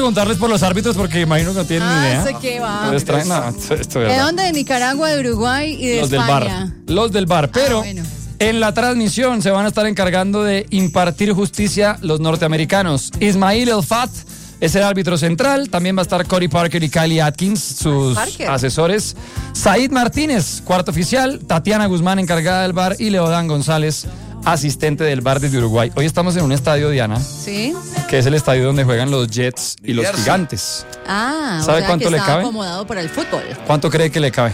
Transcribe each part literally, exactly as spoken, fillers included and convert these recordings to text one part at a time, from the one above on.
preguntarles por los árbitros porque imagino que no tienen ah, ni idea. sé qué va. Les traen, no, esto, esto ¿De dónde? De Nicaragua, de Uruguay y de los España. del bar. Los del bar. Pero Ah, bueno. en la transmisión se van a estar encargando de impartir justicia los norteamericanos. Ismail El Fat es el árbitro central. También va a estar Cody Parker y Kylie Atkins, sus Parker. asesores. Said Martínez, cuarto oficial. Tatiana Guzmán, encargada del bar. Y Leodán González, asistente del bar desde Uruguay. Hoy estamos en un estadio, Diana, Sí. que es el estadio donde juegan los Jets y los Jersey. Gigantes. Ah, ¿Sabe o sea cuánto que le está cabe? acomodado para el fútbol. ¿Cuánto cree que le cabe?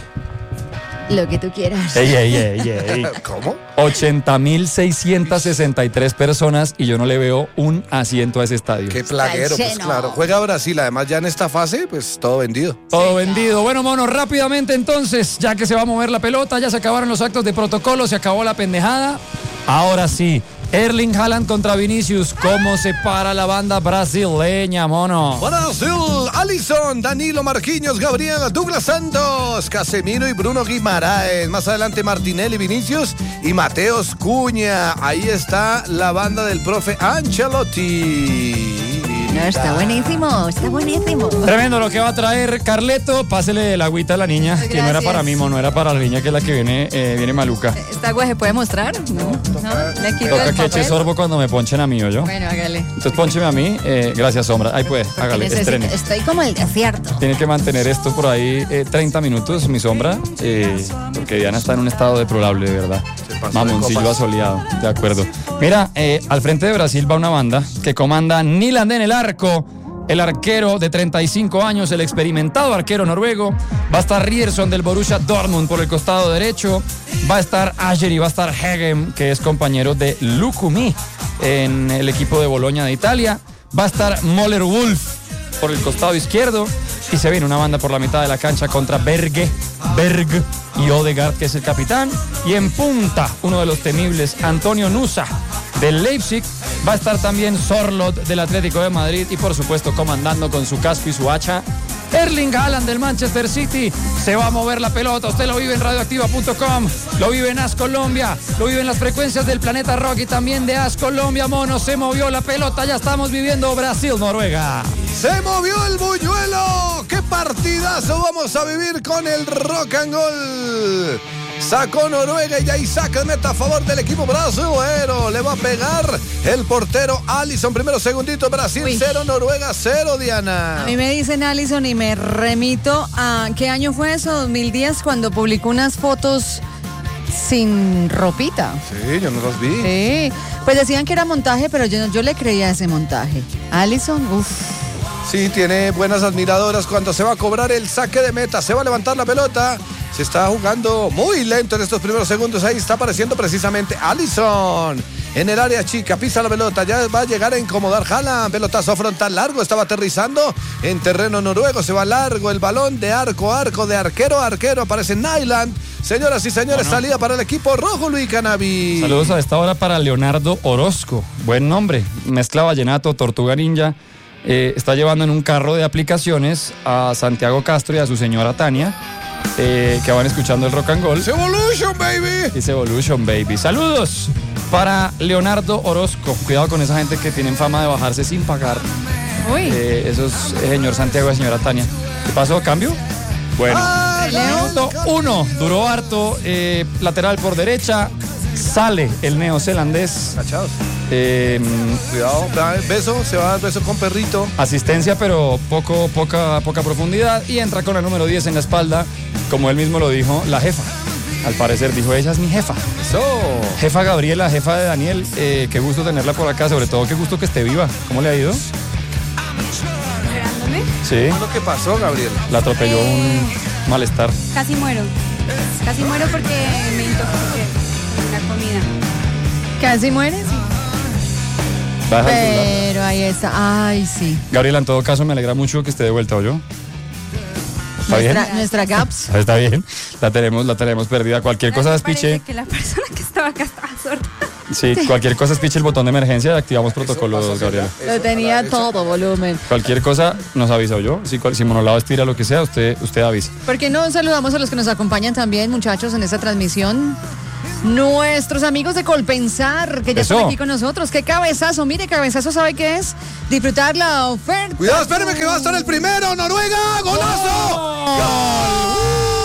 Lo que tú quieras. Ey, ey, ey, ey. ¿Cómo? ochenta mil seiscientos sesenta y tres personas y yo no le veo un asiento a ese estadio. Qué plaguero, pues lleno. claro. Juega Brasil, además ya en esta fase, pues todo vendido. Todo vendido. Bueno, mono, rápidamente entonces, ya que se va a mover la pelota, ya se acabaron los actos de protocolo, se acabó la pendejada. Ahora sí, Erling Haaland contra Vinicius. ¿Cómo se para la banda brasileña, mono? Brasil, Alisson, Danilo Marquinhos, Gabriel, Douglas Santos, Casemiro y Bruno Guimaraes. Más adelante Martinelli, Vinicius y Mateos Cuña. Ahí está la banda del profe Ancelotti. No, está buenísimo, está buenísimo. Tremendo lo que va a traer Carleto. Pásele el agüita a la niña, que no era Gracias. para mí, mono, era para la niña que es la que viene, eh, viene maluca. ¿Esta agua se puede mostrar? No, no, le quito Toca el que eche papel. sorbo cuando me ponchen a mí, yo. Bueno, hágale. Entonces póncheme a mí. Eh, gracias, Sombra. Ahí puede, Porque hágale, necesito- estrene. estoy como el desierto. Tiene que mantener esto por ahí eh, treinta minutos, mi Sombra, eh, porque Diana está en un estado deplorable, de verdad. Se pasó de Mamoncillo copas. asoleado, de acuerdo. Mira, eh, al frente de Brasil va una banda que comanda Nyland en el arco, el arquero de treinta y cinco años, el experimentado arquero noruego. Va a estar Rierson del Borussia Dortmund por el costado derecho. Va a estar Ajer y va a estar Hegem, que es compañero de Lukumi en el equipo de Boloña de Italia. Va a estar Moller Wolf por el costado izquierdo. Y se viene una banda por la mitad de la cancha contra Berge, Berg y Odegaard, que es el capitán. Y en punta, uno de los temibles, Antonio Nusa del Leipzig. Va a estar también Sorloth del Atlético de Madrid. Y por supuesto, comandando con su casco y su hacha, Erling Haaland del Manchester City. Se va a mover la pelota. Usted lo vive en radioactiva punto com, lo vive en As Colombia, lo vive en las frecuencias del Planeta Rock y también de As Colombia, mono. Se movió la pelota. Ya estamos viviendo Brasil-Noruega. Se movió el buñuelo. ¡Qué partidazo vamos a vivir con el Rock and Gold! Sacó Noruega y ahí saca de meta a favor del equipo brasileño. Le va a pegar el portero Alisson. Primero segundito, Brasil Uy. cero, Noruega cero, Diana. A mí me dicen Allison y me remito a... ¿Qué año fue eso? dos mil diez, cuando publicó unas fotos sin ropita. Sí, yo no los vi. Sí, pues decían que era montaje, pero yo, yo le creía a ese montaje. Allison, uff. Sí, tiene buenas admiradoras cuando se va a cobrar el saque de meta. Se va a levantar la pelota. Se está jugando muy lento en estos primeros segundos. Ahí está apareciendo precisamente Alisson en el área chica. Pisa la pelota. Ya va a llegar a incomodar Haaland. Pelotazo frontal largo. Estaba aterrizando en terreno noruego. Se va largo el balón de arco a arco, de arquero a arquero. Aparece Nyland. Señoras y señores, Bueno. salida para el equipo rojo, Luis Canavi. Saludos a esta hora para Leonardo Orozco. Buen nombre. Mezcla vallenato, tortuga ninja. Eh, está llevando en un carro de aplicaciones a Santiago Castro y a su señora Tania, eh, que van escuchando el Rock and Roll. Evolution, baby. Dice Evolution, baby. Saludos para Leonardo Orozco. Cuidado con esa gente que tienen fama de bajarse sin pagar. Uy. Eh, esos eh, señor Santiago y señora Tania. ¿Qué pasó? ¿Cambio? Bueno. Ah, Minuto uno. Duró harto. Eh, lateral por derecha. Sale el neozelandés. Cachados. Eh, Cuidado, da el beso, se va a dar beso con perrito. asistencia, pero poco, poca, poca profundidad. Y entra con la número diez en la espalda. Como él mismo lo dijo, la jefa. Al parecer dijo, ella es mi jefa. Eso. Jefa Gabriela, jefa de Daniel, eh, qué gusto tenerla por acá, sobre todo qué gusto que esté viva. ¿Cómo le ha ido? ¿Esperándome? Sí, ¿Qué es lo que pasó, Gabriel? la atropelló un malestar. Casi muero. Casi muero porque me intoxiqué con la comida. ¿Casi mueres? Baja el celular. Pero ahí está. Ay, sí. Gabriela, en todo caso, me alegra mucho que esté de vuelta, ¿o yo? ¿Está bien? Nuestra, nuestra Gaps. Está bien, la tenemos, la tenemos perdida. Cualquier cosa Parece despiche, que la persona que estaba acá estaba sorda. sí, cualquier cosa despiche el botón de emergencia y activamos protocolos, pasó, Gabriela. Lo tenía todo volumen. Cualquier cosa nos avisa, ¿o yo? Si, cual- si Monolado estira lo que sea, usted, usted avisa. ¿Por qué no saludamos a los que nos acompañan también, muchachos, en esta transmisión? Nuestros amigos de Colpensar, que ya Eso. están aquí con nosotros. ¡Qué cabezazo! Mire, cabezazo, ¿sabe qué es? Disfrutar la oferta. Cuidado, espéreme que va a estar el primero. Noruega, golazo. ¡Gol!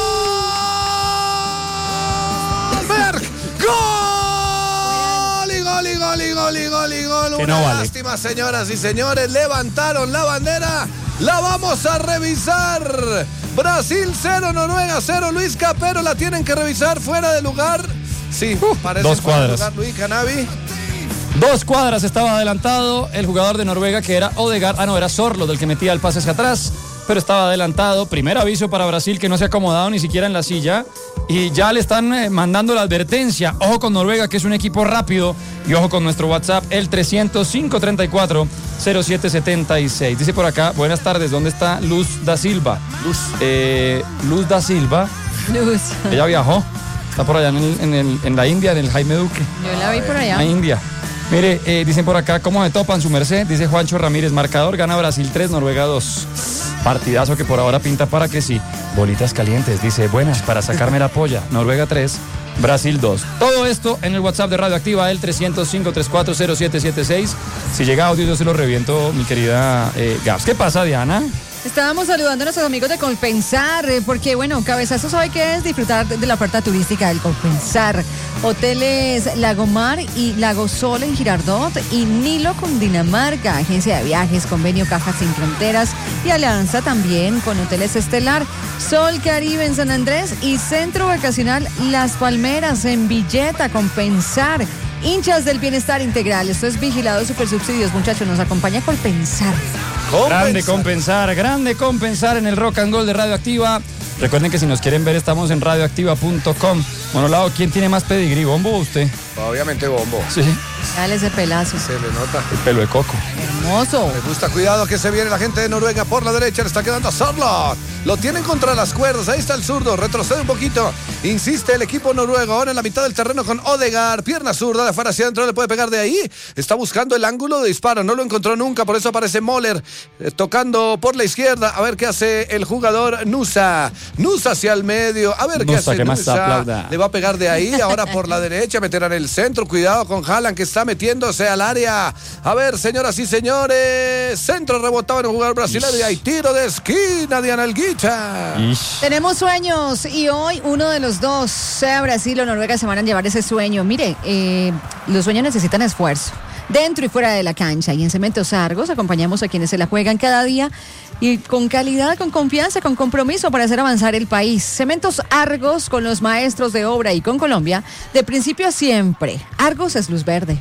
¡Berg! ¡Gol! Y gol, y gol, y gol, y gol, y gol. Que Una no vale. lástima, señoras y señores. Levantaron la bandera. La vamos a revisar. Brasil cero, Noruega cero. Luis Capero la tienen que revisar fuera de lugar. Sí, parece dos fuera de cuadras. lugar, Luis Canavi. Dos cuadras estaba adelantado el jugador de Noruega, que era Odegaard. Ah, no, era Sorlo del que metía el pase hacia atrás, pero estaba adelantado. Primer aviso para Brasil, que no se ha acomodado ni siquiera en la silla. Y ya le están eh, mandando la advertencia. Ojo con Noruega, que es un equipo rápido. Y ojo con nuestro WhatsApp, el trescientos, cinco treinta y cuatro, cero siete setenta y seis. Dice por acá, buenas tardes, ¿dónde está Luz da Silva? Luz. Eh, Luz da Silva. Luz. Ella viajó. Está por allá en, el- en el- en la India, en el Jaime Duque. Yo la vi por allá. La India. Mire, eh, dicen por acá, ¿cómo se topan su merced? Dice Juancho Ramírez, marcador, gana Brasil tres, Noruega dos. Partidazo que por ahora pinta para que sí. Bolitas calientes, dice, buenas, para sacarme la polla. Noruega tres, Brasil dos. Todo esto en el WhatsApp de Radioactiva, el trescientos, cinco treinta y cuatro, cero siete siete seis. Si llega audio, yo se lo reviento, mi querida eh, Gabs. ¿Qué pasa, Diana? Estábamos saludando a nuestros amigos de Colpensar, eh, porque bueno, cabezazo, ¿sabe qué es? Disfrutar de la oferta turística del Colpensar. Hoteles Lagomar y Lago Sol en Girardot y Nilo con Dinamarca, agencia de viajes, convenio Cajas Sin Fronteras y alianza también con Hoteles Estelar, Sol Caribe en San Andrés y Centro Vacacional Las Palmeras en Villeta. Compensar. Hinchas del bienestar integral. Esto es vigilado super subsidios, muchachos. Nos acompaña Colpensar. Grande compensar, grande compensar en el Rock and Roll de Radioactiva. Recuerden que si nos quieren ver estamos en radioactiva punto com. Monolado, ¿quién tiene más pedigrí, Bombo o usted? Obviamente Bombo. Sí, Dale ese pelazo. Se le nota. el pelo de coco. Hermoso. Me gusta, cuidado que se viene la gente de Noruega por la derecha, le está quedando a Sorloth. Lo tienen contra las cuerdas, ahí está el zurdo, retrocede un poquito. Insiste el equipo noruego, ahora en la mitad del terreno con Odegaard, pierna zurda, de afuera hacia adentro, le puede pegar de ahí. Está buscando el ángulo de disparo, no lo encontró nunca, por eso aparece Moller eh, tocando por la izquierda. A ver qué hace el jugador Nusa. Nusa hacia el medio, a ver qué Nusa, hace que más Nusa. aplauda. Le va a pegar de ahí, ahora por la derecha, meterá en el centro. Cuidado con Haaland que está metiéndose al área. A ver, señoras y señores, centro rebotado en el jugador brasileño y hay tiro de esquina, Diana Elguicha. Ish. Tenemos sueños y hoy uno de los dos, sea Brasil o Noruega, se van a llevar ese sueño. Mire, eh, los sueños necesitan esfuerzo, dentro y fuera de la cancha. Y en Cementos Argos acompañamos a quienes se la juegan cada día y con calidad, con confianza, con compromiso para hacer avanzar el país. Cementos Argos con los maestros de obra y con Colombia, de principio a siempre. Argos es luz verde.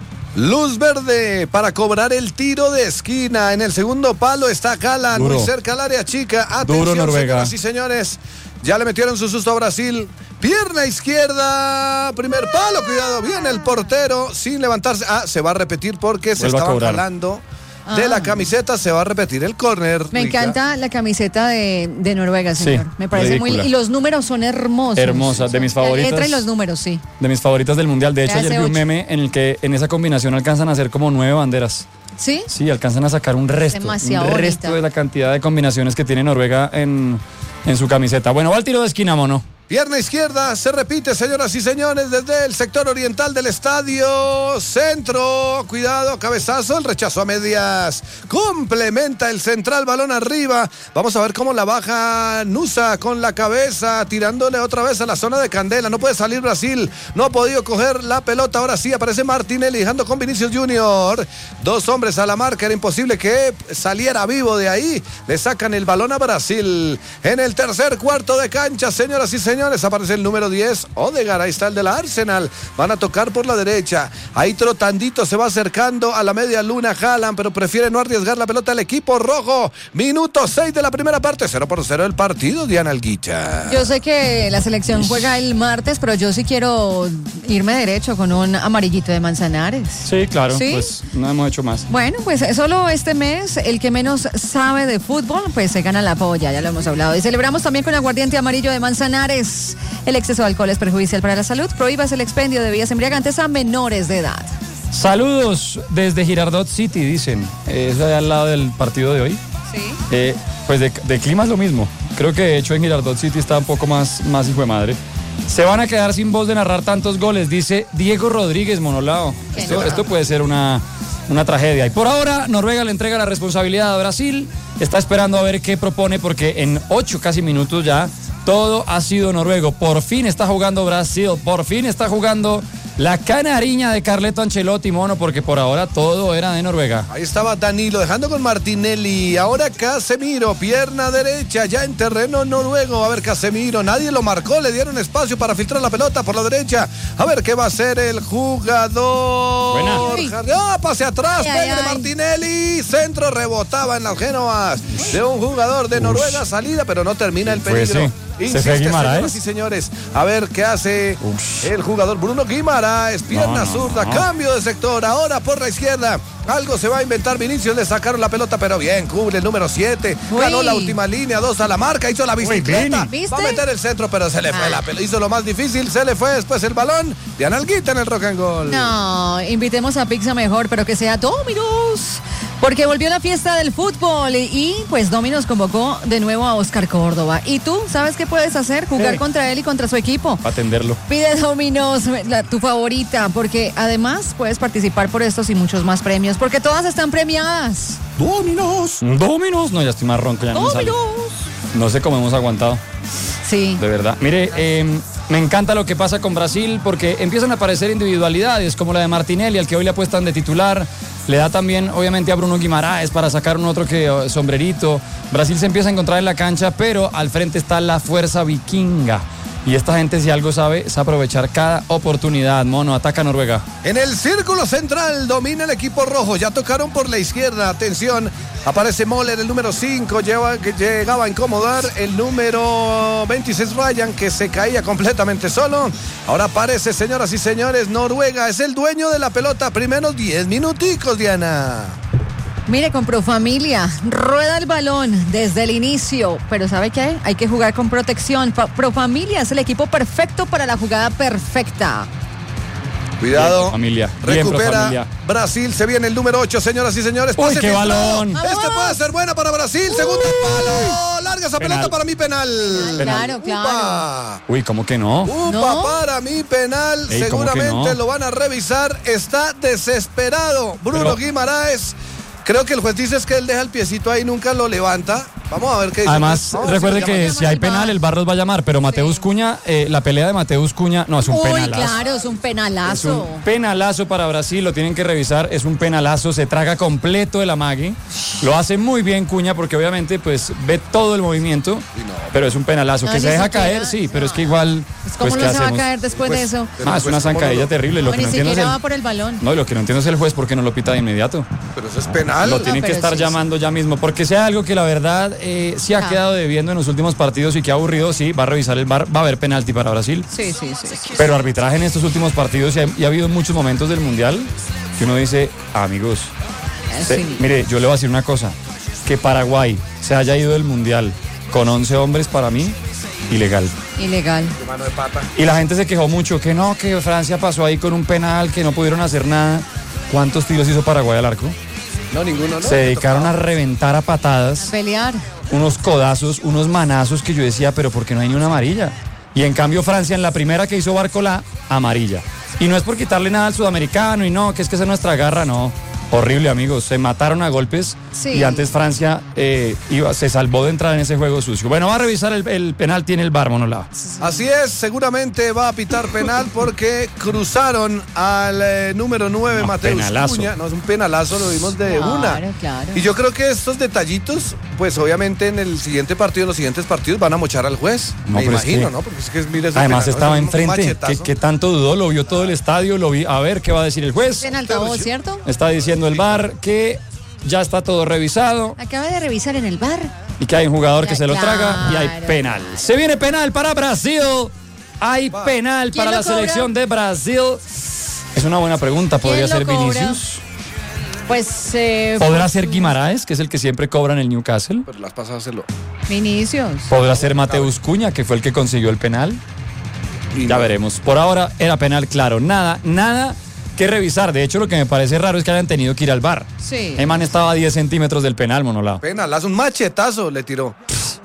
Luz verde para cobrar el tiro de esquina. En el segundo palo está Haaland, Duro. muy cerca al área chica. Atención, Duro, Noruega. señoras y señores. Ya le metieron su susto a Brasil. Pierna izquierda, primer palo, cuidado, viene el portero sin levantarse. Ah, se va a repetir porque se Vuelve a estaban cobrar. jalando de Ah. la camiseta. Se va a repetir el córner. Me Rica. encanta la camiseta de, de Noruega, señor. Sí, Me parece muy... ridícula. Y los números son hermosos. Hermosa, de mis La favoritas. letra y los números, sí. De mis favoritas del Mundial. De hecho, Ya ayer hace vi un ocho. meme en el que en esa combinación alcanzan a hacer como nueve banderas. ¿Sí? Sí, alcanzan a sacar un resto. Demasiado un bonita. resto de la cantidad de combinaciones que tiene Noruega en, en su camiseta. Bueno, va al tiro de esquina, mono. Pierna izquierda, se repite, señoras y señores, desde el sector oriental del estadio. Centro, cuidado, cabezazo, el rechazo a medias. Complementa el central, balón arriba. Vamos a ver cómo la baja Nusa con la cabeza, tirándole otra vez a la zona de Candela. No puede salir Brasil, no ha podido coger la pelota. Ahora sí aparece Martinelli, dejando con Vinicius Junior. Dos hombres a la marca, era imposible que saliera vivo de ahí. Le sacan el balón a Brasil. En el tercer cuarto de cancha, señoras y señores. Señores, aparece el número diez, Odegaard, ahí está el de la Arsenal, van a tocar por la derecha, ahí trotandito se va acercando a la media luna Haaland, pero prefiere no arriesgar la pelota al equipo rojo. Minuto seis de la primera parte, cero por cero el partido, Diana Elguicha. Yo sé que la selección juega el martes, pero yo sí quiero irme derecho con un amarillito de Manzanares. Sí, claro, ¿Sí? pues no hemos hecho más. Bueno, pues solo este mes el que menos sabe de fútbol, pues se gana la polla, ya lo hemos hablado. Y celebramos también con aguardiente amarillo de Manzanares. El exceso de alcohol es perjudicial para la salud. Prohíbas el expendio de bebidas embriagantes a menores de edad. Saludos desde Girardot City, dicen. Eh, Eso es al lado del partido de hoy. Sí. Eh, pues de, de clima es lo mismo. Creo que de hecho en Girardot City está un poco más, más hijo de madre. Se van a quedar sin voz de narrar tantos goles, dice Diego Rodríguez, Monolao. Esto, esto puede ser una, una tragedia. Y por ahora, Noruega le entrega la responsabilidad a Brasil. Está esperando a ver qué propone, porque en ocho casi minutos ya todo ha sido noruego. Por fin está jugando Brasil, por fin está jugando la canariña de Carleto Ancelotti, mono, porque por ahora todo era de Noruega. Ahí estaba Danilo dejando con Martinelli. Ahora Casemiro, pierna derecha, ya en terreno noruego. A ver, Casemiro, nadie lo marcó, le dieron espacio para filtrar la pelota por la derecha. A ver qué va a hacer el jugador. Buena. ¡Ah, pase atrás! Ay, ¡Pegue de ay. Martinelli! Centro, rebotaba en las Génovas de un jugador de Noruega. Ush. Salida, pero no termina el Fue peligro. ese. ¿Se Insiste, fue Guimaraes? señoras y señores. A ver qué hace Ush. el jugador Bruno Guimaraes. Pierna No, no, zurda, no. cambio de sector. Ahora por la izquierda. Algo se va a inventar Vinicius. Le sacaron la pelota, pero bien. Cubre el número siete. Uy. Ganó la última línea. Dos a la marca. Hizo la bicicleta. Vini. Va a meter el centro, pero se le fue Ah. la pelota. Hizo lo más difícil. Se le fue después el balón. De Analguita en el rock and goal. No, invitemos a Pizza mejor, pero que sea Domino's. Porque volvió la fiesta del fútbol y pues Domino's convocó de nuevo a Oscar Córdoba. ¿Y tú sabes qué puedes hacer? Jugar Eh. contra él y contra su equipo. Para atenderlo. Pide Domino's, la- tu favorita, porque además puedes participar por estos y muchos más premios, porque todas están premiadas. Dominos. Dominos. No, ya estoy más ronco, ya no me sale. Domino's. No sé cómo hemos aguantado. Sí. De verdad. Mire, eh, me encanta lo que pasa con Brasil porque empiezan a aparecer individualidades como la de Martinelli, al que hoy le apuestan de titular. Le da también, obviamente, a Bruno Guimaraes para sacar un otro que oh, sombrerito. Brasil se empieza a encontrar en la cancha, pero al frente está la fuerza vikinga. Y esta gente, si algo sabe, es aprovechar cada oportunidad. Mono, ataca Noruega. En el círculo central domina el equipo rojo. Ya tocaron por la izquierda. Atención. Aparece Moller, el número cinco. Lleva, que llegaba a incomodar el número veintiséis, Ryan, que se caía completamente solo. Ahora aparece, señoras y señores, Noruega. Es el dueño de la pelota. Primeros diez minuticos, Diana. Mire, con Profamilia, rueda el balón desde el inicio, pero ¿sabe qué? Hay que jugar con protección. Pa- Profamilia es el equipo perfecto para la jugada perfecta. Cuidado. Bien, familia. Bien, Recupera Profamilia. Brasil. Se viene el número ocho, señoras y señores. Uy, Pase qué filtrado. balón. Este ¡Vamos! puede ser buena para Brasil. Segundo palo. Larga esa Penal. pelota para mí, penal. Claro, claro. Upa. Uy, ¿cómo que no? Upa, ¿No? para mí penal. Ey, ¿cómo que Seguramente no? lo van a revisar. Está desesperado Bruno Pero- Guimaraes. Creo que el juez dice es que él deja el piecito ahí y nunca lo levanta. Vamos a ver qué dice. Además, Vamos a ver recuerde si que llama. si hay penal, el VAR los va a llamar, pero Mateus Cuña, eh, la pelea de Mateus Cuña, no, es un Uy, penalazo. claro, es un Es penalazo. un penalazo para Brasil, lo tienen que revisar, es un penalazo, se traga completo el amague, lo hace muy bien Cuña porque obviamente pues ve todo el movimiento, pero es un penalazo, No, que ni se deja siquiera- caer, sí, pero es que igual, Pues, pues ¿Cómo ¿qué no se va a hacemos? caer después Pues, de eso? pero Ah, es pues, una ¿cómo zancadilla no? terrible, lo No, que ni no entiendo es siquiera el... va por el balón. No, y lo que no entiendo es el juez porque no lo pita de inmediato. Pero eso es penal. Lo tienen No, que pero estar sí, llamando ya mismo, porque sea algo que la verdad eh, sí ha Ah. quedado debiendo en los últimos partidos y que ha aburrido, sí, va a revisar el VAR, va a haber penalti para Brasil. Sí, sí, sí. sí. Pero arbitraje en estos últimos partidos y ha, y ha habido muchos momentos del Mundial que uno dice, amigos, se- Sí. mire, yo le voy a decir una cosa, que Paraguay se haya ido del Mundial con once hombres para mí, ilegal. Ilegal. Mano de pata. Y la gente se quejó mucho, que no, que Francia pasó ahí con un penal, que no pudieron hacer nada. ¿Cuántos tiros hizo Paraguay al arco? No, ninguno, ¿no? Se dedicaron a reventar a patadas, Pelear. unos codazos, unos manazos que yo decía, pero ¿por qué no hay ni una amarilla? Y en cambio Francia en la primera que hizo Barcolá, amarilla. Y no es por quitarle nada al sudamericano y no, que es que esa es nuestra garra, no. Horrible, amigos. Se mataron a golpes Sí. y antes Francia eh, iba, se salvó de entrar en ese juego sucio. Bueno, va a revisar el, el penal, tiene el VAR, Monolao. Así es, seguramente va a pitar penal porque cruzaron al eh, número nueve, No, Mateus penalazo. Cuña. No, es un penalazo, lo vimos de Claro, una. claro. Y yo creo que estos detallitos, pues obviamente en el siguiente partido, en los siguientes partidos, van a mochar al juez. No, me pero es imagino, que- ¿no? Porque es que es mire ese Además penal, ¿no? estaba Es un enfrente. machetazo. ¿Qué, qué tanto dudó? Lo vio todo el estadio, lo vi. A ver, ¿qué va a decir el juez? En altavoz, ¿cierto? Está diciendo el VAR que ya está todo revisado Acaba de revisar en el bar. y que hay un jugador que Ya, se lo traga y hay claro, penal. claro. Se viene penal para Brasil. Hay penal ¿Quién para lo la cobra? selección de Brasil. Es una buena pregunta. ¿Podría ¿Quién ser lo cobra? Vinicius? Pues. Eh, ¿Podrá ser Guimaraes, que es el que siempre cobra en el Newcastle? Pero las pasadas se lo. Vinicius. ¿Podrá ser Mateus Cuña, que fue el que consiguió el penal? Y Ya no. veremos. Por ahora era penal, claro. Nada, nada que revisar. De hecho, lo que me parece raro es que hayan tenido que ir al VAR. Sí. El man estaba a diez centímetros del penal, Monolao. Penalazo, un machetazo le tiró.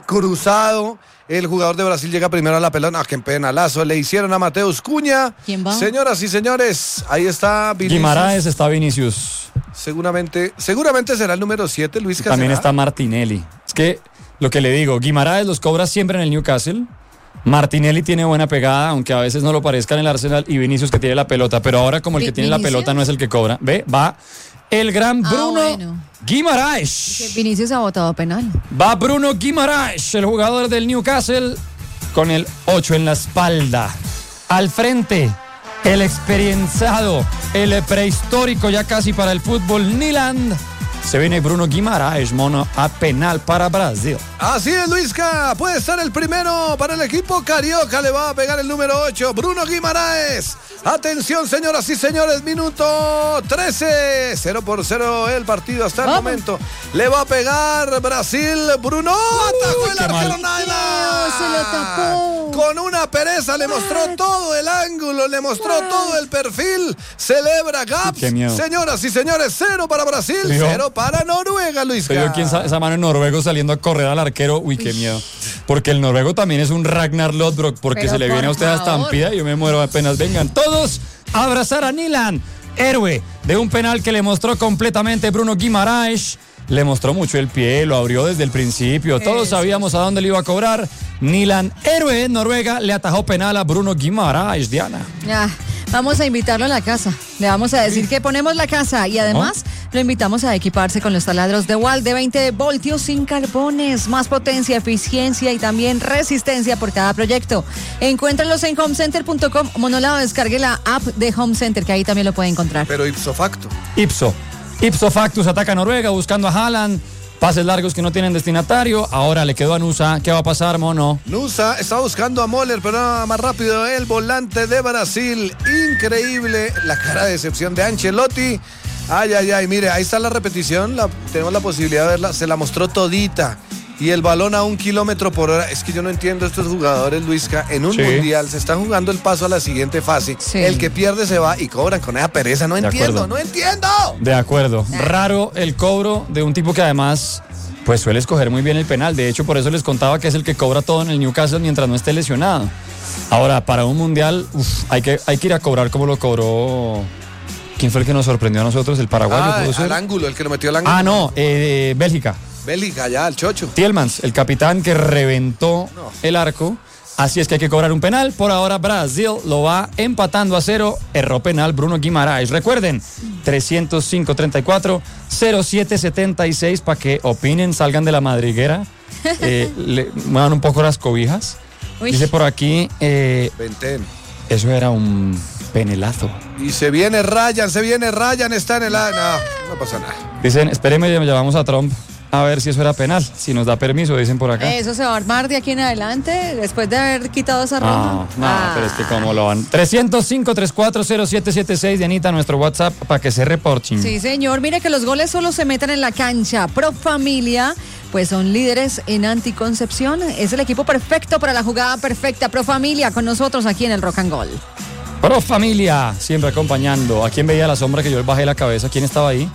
cruzado. El jugador de Brasil llega primero a la pelota. Ah, qué penalazo le hicieron a Mateus Cunha. ¿Quién va? Señoras y señores, ahí está Vinicius. Guimaraes, está Vinicius. Seguramente, seguramente será el número siete, Luis Casera. También está Martinelli. Es que lo que le digo, Guimaraes los cobra siempre en el Newcastle. Martinelli tiene buena pegada, aunque a veces no lo parezca en el Arsenal. Y Vinicius que tiene la pelota. Pero ahora como el que tiene la pelota no es el que cobra. Ve, va el gran Bruno Ah, bueno. Guimaraes. Que Vinicius ha votado penal. Va Bruno Guimaraes, el jugador del Newcastle, con el ocho en la espalda. Al frente, el experienciado, el prehistórico ya casi para el fútbol, Nyland. Se viene Bruno Guimaraes, mono, a penal para Brasil. Así es, Luisca. Puede estar el primero para el equipo carioca. Le va a pegar el número ocho, Bruno Guimaraes. Atención, señoras y señores, minuto trece. cero por cero el partido hasta el Vamos. momento. Le va a pegar Brasil. Bruno atajó el qué arquero mal. Nyland. Se lo tapó. Con una pereza le mostró todo el ángulo, le mostró todo el perfil. Celebra Gaps. Qué miedo. Señoras y señores, cero para Brasil, Dijo- cero para Noruega, Luisca. Se vio quién sa- esa mano en noruego saliendo a correr al arquero. Uy, qué miedo. Porque el noruego también es un Ragnar Lodbrok, porque Pero se le viene a por usted a favor. estampida y yo me muero apenas vengan todos a abrazar a Nyland, héroe de un penal que le mostró completamente Bruno Guimaraes. Le mostró mucho el pie, lo abrió desde el principio. Todos Eso. sabíamos a dónde le iba a cobrar. Nyland, héroe de Noruega, le atajó penal a Bruno Guimaraes, Diana. Ah, vamos a invitarlo a la casa. Le vamos a decir que ponemos la casa y además lo invitamos a equiparse con los taladros de Wal de veinte voltios sin carbones. Más potencia, eficiencia y también resistencia por cada proyecto. Encuéntralos en homecenter punto com. Monolado, descargue la app de Home Center, que ahí también lo puede encontrar. Pero ipso facto. Ipso. Ipso Factus ataca a Noruega buscando a Haaland. Pases largos que no tienen destinatario. Ahora le quedó a Nusa. ¿Qué va a pasar, mono? Nusa está buscando a Moller, pero nada más rápido el volante de Brasil. Increíble la cara de decepción de Ancelotti. Ay, ay, ay, mire, ahí está la repetición. La, tenemos la posibilidad de verla. Se la mostró todita. Y el balón a un kilómetro por hora. Es que yo no entiendo estos jugadores, Luisca. En un Sí. mundial se están jugando el paso a la siguiente fase. Sí. El que pierde se va y cobran con esa pereza. No De entiendo, acuerdo. no entiendo. De acuerdo. Raro el cobro de un tipo que además pues suele escoger muy bien el penal. De hecho, por eso les contaba que es el que cobra todo en el Newcastle mientras no esté lesionado. Ahora, para un mundial, uf, hay, que, hay que ir a cobrar como lo cobró. ¿Quién fue el que nos sorprendió a nosotros? ¿El paraguayo Ah, pudo ser? al ángulo, el que lo metió al ángulo. Ah, no, eh, Bélgica. Bélgica, ya, el chocho. Tielmans, el capitán que reventó No. el arco. Así es que hay que cobrar un penal. Por ahora Brasil lo va empatando a cero. Erró penal Bruno Guimaraes. Recuerden, trescientos cinco treinta y cuatro cero siete setenta y seis para que opinen, salgan de la madriguera. Eh, le muevan un poco las cobijas. Uy. Dice por aquí, eh, Venten. eso era un penelazo. Y se viene Ryan, se viene Ryan, está en el... No, no pasa nada. Dicen, espéreme, llamamos a Trump a ver si eso era penal. Si nos da permiso, dicen por acá. Eso se va a armar de aquí en adelante después de haber quitado esa ronda. No, no, Ah. pero es que cómo lo van. trescientos cinco treinta y cuatro cero siete siete seis, Dianita, nuestro WhatsApp, para que se reporten. Sí, señor. Mire que los goles solo se meten en la cancha. Pro Familia, pues son líderes en anticoncepción. Es el equipo perfecto para la jugada perfecta. Pro Familia con nosotros aquí en el Rock and Gold. Pro Familia, siempre acompañando. ¿A quién veía la sombra que yo bajé la cabeza? ¿Quién estaba ahí?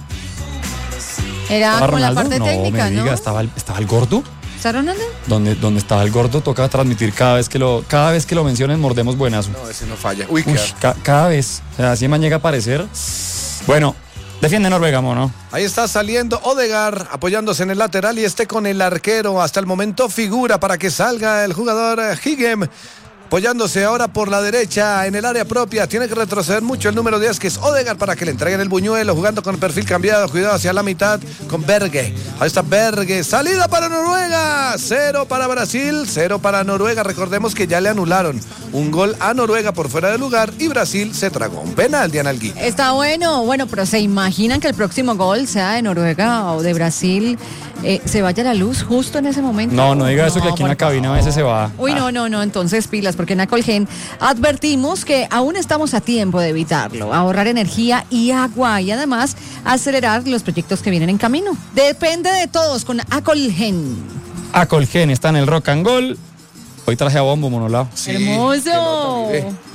Era ¿Estaba como la Ronaldo? parte no, técnica, me ¿no? diga, ¿estaba el, ¿estaba el gordo? ¿Está Ronaldo? Donde, donde estaba el gordo toca transmitir cada vez que lo, cada vez que lo mencionen, mordemos buenazo. No, ese no falla. Uy, Uy, qué... ca- cada vez. O sea, así me llega a aparecer. Bueno, defiende Noruega, mono. Ahí está saliendo Odegaard apoyándose en el lateral y este con el arquero. Hasta el momento figura para que salga el jugador eh, Higem. Apoyándose ahora por la derecha en el área propia. Tiene que retroceder mucho el número diez, que es Odegaard, para que le entreguen el buñuelo. Jugando con el perfil cambiado. Cuidado hacia la mitad con Berge. Ahí está Berge. Salida para Noruega. Cero para Brasil. Cero para Noruega. Recordemos que ya le anularon un gol a Noruega por fuera de lugar. Y Brasil se tragó un penal, Diana Alguín. Está bueno, bueno, pero ¿se imaginan que el próximo gol sea de Noruega o de Brasil? Eh, ¿Se vaya la luz justo en ese momento? No, no diga eso, que aquí en la por cabina a veces se va. Uy, Ah. no, no, no, entonces pilas, porque en Acolgen advertimos que aún estamos a tiempo de evitarlo, ahorrar energía y agua y además acelerar los proyectos que vienen en camino. Depende de todos con Acolgen. Acolgen está en el Rock and Roll. Hoy traje a Bombo, monolao. Sí, ¡Hermoso! qué nota, mire.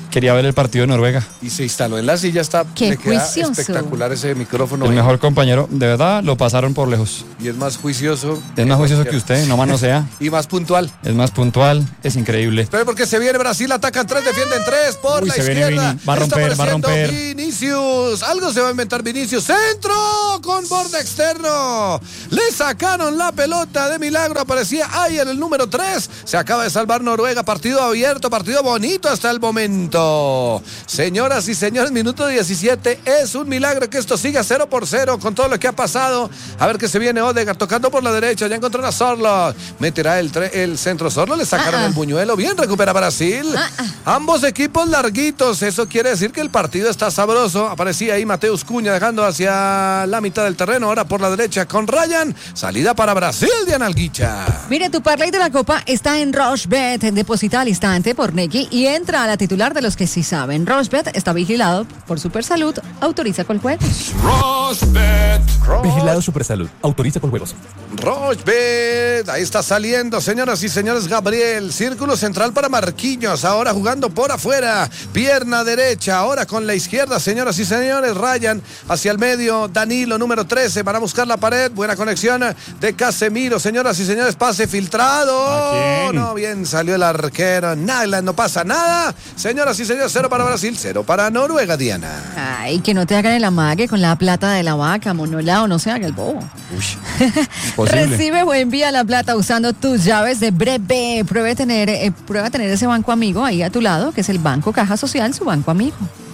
quería ver el partido de Noruega. Y se instaló en la silla, está Qué le queda juicioso. espectacular ese micrófono. El ahí. mejor compañero, de verdad, lo pasaron por lejos. Y es más juicioso. Es más juicioso que usted, no manosea. Y más puntual. Es más puntual, es increíble. Pero porque se viene Brasil, atacan tres, defienden tres por Uy, la se viene izquierda. Vini, va a Está romper, va a apareciendo romper. Vinicius, algo se va a inventar Vinicius. Centro con borde externo. Le sacaron la pelota de milagro. Aparecía ahí en el número tres. Se acaba de salvar Noruega. Partido abierto, partido bonito hasta el momento. Señoras y señores, minuto diecisiete. Es un milagro que esto siga cero por cero con todo lo que ha pasado. A ver qué se viene Odegaard tocando por la derecha. Ya encontró a Sorlo. Meterá el, tre- el centro Sorlo. Le sacaron Ah, ah. el buñuelo. Bien, recupera Brasil. Ah, ah. Ambos equipos larguitos. Eso quiere decir que el partido está sabroso. Aparecía ahí Mateus Cunha dejando hacia la mitad del terreno. Ahora por la derecha con Ryan. Salida para Brasil, Diana Alguicha. Mire, tu parlay de la Copa está en Rochebet. Deposita al instante por Nequi y entra a la titular de los que sí saben. Rochebet está vigilado por Supersalud. Autoriza con juegos. Rochebet. Vigilado Supersalud. Autoriza con juegos. Rochebet. Ahí está saliendo, señoras y señores, Gabriel. Círculo central para Marquinhos. Ahora jugando por afuera. Pierna derecha. Ahora con la izquierda, señoras y señores. Ryan hacia el medio. Danilo, número trece. Para buscar la pared. Buena conexión de Casemiro. Señoras y señores, pase filtrado. ¿A quién? No, bien salió el arquero. Nada, no pasa nada. Señoras y señores, cero para Brasil, cero para Noruega, Diana. Ay, que no te hagan el amague con la plata de la vaca, monolao, no se haga el bobo. Posible. Recibe o envía la plata usando tus llaves de Breve. Prueba tener, eh, prueba tener ese banco amigo ahí a tu lado, que es el Banco Caja Social, su banco amigo.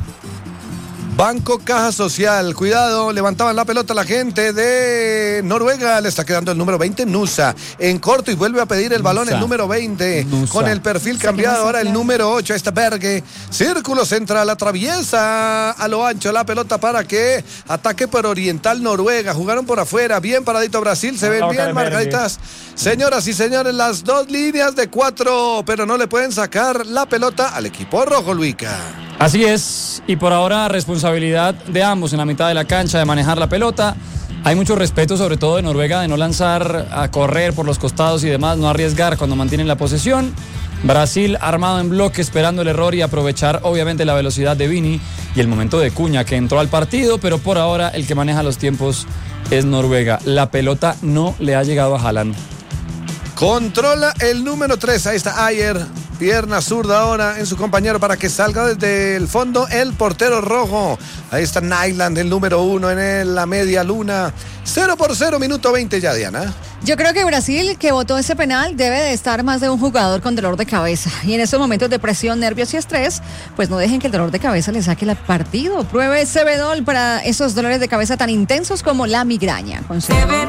Banco Caja Social, cuidado, levantaban la pelota la gente de Noruega, le está quedando el número veinte, Nusa, en corto y vuelve a pedir el balón Nusa. el número veinte, Nusa. con el perfil cambiado, ahora el número ocho, está Berge, círculo central, atraviesa a lo ancho la pelota para que ataque por oriental Noruega, jugaron por afuera, bien paradito Brasil, se ven La boca bien de Berge. marcaditas, señoras y señores, las dos líneas de cuatro, pero no le pueden sacar la pelota al equipo rojo, Luica. Así es, y por ahora responsabilidad de ambos en la mitad de la cancha de manejar la pelota. Hay mucho respeto, sobre todo de Noruega, de no lanzar a correr por los costados y demás, no arriesgar cuando mantienen la posesión. Brasil armado en bloque, esperando el error y aprovechar obviamente la velocidad de Vini y el momento de Cunha que entró al partido, pero por ahora el que maneja los tiempos es Noruega. La pelota no le ha llegado a Haaland. Controla el número tres, ahí está Ayer, pierna zurda ahora en su compañero para que salga desde el fondo el portero rojo. Ahí está Nyland, el número uno en el- la media luna. cero por cero, minuto veinte ya, Diana. Yo creo que Brasil, que votó ese penal, debe de estar más de un jugador con dolor de cabeza. Y en estos momentos de presión, nervios y estrés, pues no dejen que el dolor de cabeza le saque el partido. Pruebe Cebedol para esos dolores de cabeza tan intensos como la migraña. Con Cebedol.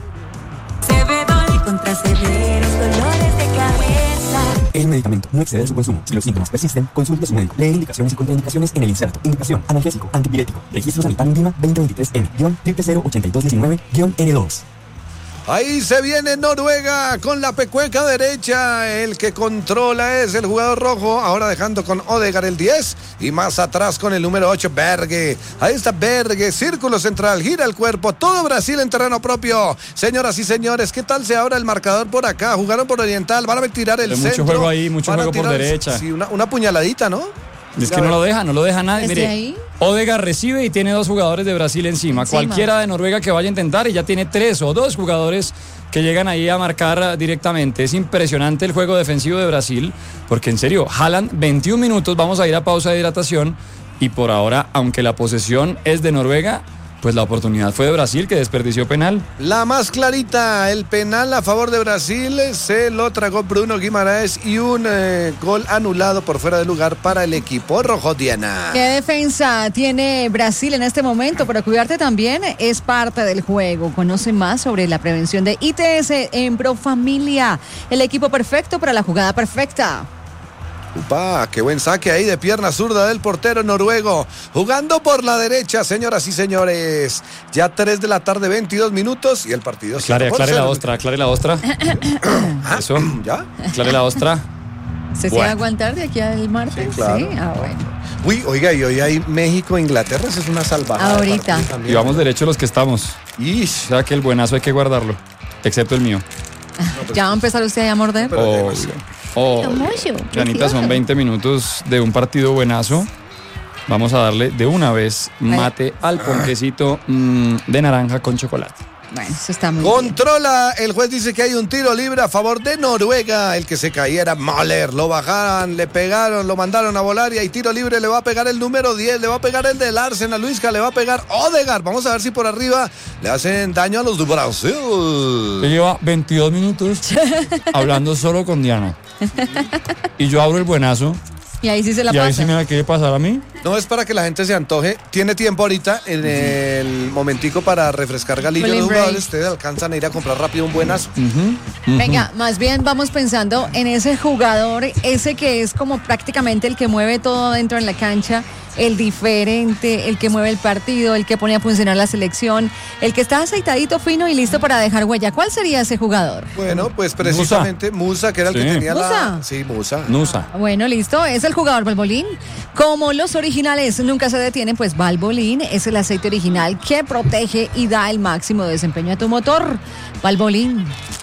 Cebedol contra severos dolores de cabeza. El medicamento no excede su consumo. Si los síntomas persisten, consulte a su médico. Lee indicaciones y contraindicaciones en el inserto. Indicación: analgésico, antipirético. Registro sanitario INVIMA veinte veintitrés N cero cero cero ocho dos uno nueve N dos. Ahí se viene Noruega con la pecueca derecha. El que controla es el jugador rojo. Ahora dejando con Odegaard el diez. Y más atrás con el número ocho, Berge. Ahí está Berge. Círculo central. Gira el cuerpo. Todo Brasil en terreno propio. Señoras y señores, ¿qué tal se abre el marcador por acá? Jugaron por oriental. Van a tirar el Pero mucho centro. juego ahí, mucho Van a juego por tirar- derecha. Sí, una, una puñaladita, ¿no? Es Ya que no ve. lo deja, no lo deja nadie. ¿Desde Mire, ahí? Odegaard recibe y tiene dos jugadores de Brasil encima. Encima. Cualquiera de Noruega que vaya a intentar y ya tiene tres o dos jugadores que llegan ahí a marcar directamente. Es impresionante el juego defensivo de Brasil, porque en serio, Haaland, veintiún minutos, vamos a ir a pausa de hidratación y por ahora, aunque la posesión es de Noruega, pues la oportunidad fue de Brasil, que desperdició penal. La más clarita, el penal a favor de Brasil, se lo tragó Bruno Guimaraes y un eh, gol anulado por fuera de lugar para el equipo rojo, Diana. ¿Qué defensa tiene Brasil en este momento? Pero cuidarte también es parte del juego. Conoce más sobre la prevención de I T S en Profamilia, el equipo perfecto para la jugada perfecta. Upa, qué buen saque ahí de pierna zurda del portero noruego. Jugando por la derecha, señoras y señores. Ya tres de la tarde, veintidós minutos y el partido Aclare, cero por aclare la cero. ostra, aclare la ostra. Eso, ¿Ya? aclare la ostra. ¿Se Bueno. va a aguantar de aquí al martes? Sí, claro. Ah, bueno. Uy, oiga, y hoy hay México-Inglaterra, eso es una salvajada. de Ahorita. partido también. Y vamos derecho los que estamos. Ish. O sea que el buenazo hay que guardarlo, excepto el mío. ¿Ya va a empezar usted a morder? Pero Oh, además, Oh, Janita, son veinte minutos de un partido buenazo. Vamos a darle de una vez mate al ponquecito mmm, de naranja con chocolate. Bueno, eso está muy Controla, bien. El juez dice que hay un tiro libre a favor de Noruega. El que se caía era Möller. Lo bajaron, le pegaron, lo mandaron a volar y hay tiro libre. Le va a pegar el número diez, le va a pegar el del Arsenal, Luisca, le va a pegar Odegaard. Vamos a ver si por arriba le hacen daño a los de Brasil. Se lleva veintidós minutos hablando solo con Diana. Y yo abro el buenazo. Y ahí sí se la ¿Y pasa. ahí sí me la quiere pasar a mí? No, es para que la gente se antoje. Tiene tiempo ahorita en el momentico para refrescar galillo. Los jugadores, ustedes alcanzan a ir a comprar rápido un buenazo. Uh-huh, uh-huh. Venga, más bien vamos pensando en ese jugador, ese que es como prácticamente el que mueve todo dentro en la cancha, el diferente, el que mueve el partido, el que pone a funcionar la selección, el que está aceitadito, fino y listo para dejar huella. ¿Cuál sería ese jugador? Bueno, pues precisamente Musa, Musa que era el sí. que tenía ¿Musa? la... Sí, Musa. Musa. Ah, bueno, listo. Es el jugador Valvoline. Como los originales nunca se detienen, pues Valvoline es el aceite original que protege y da el máximo desempeño a tu motor. Valvoline.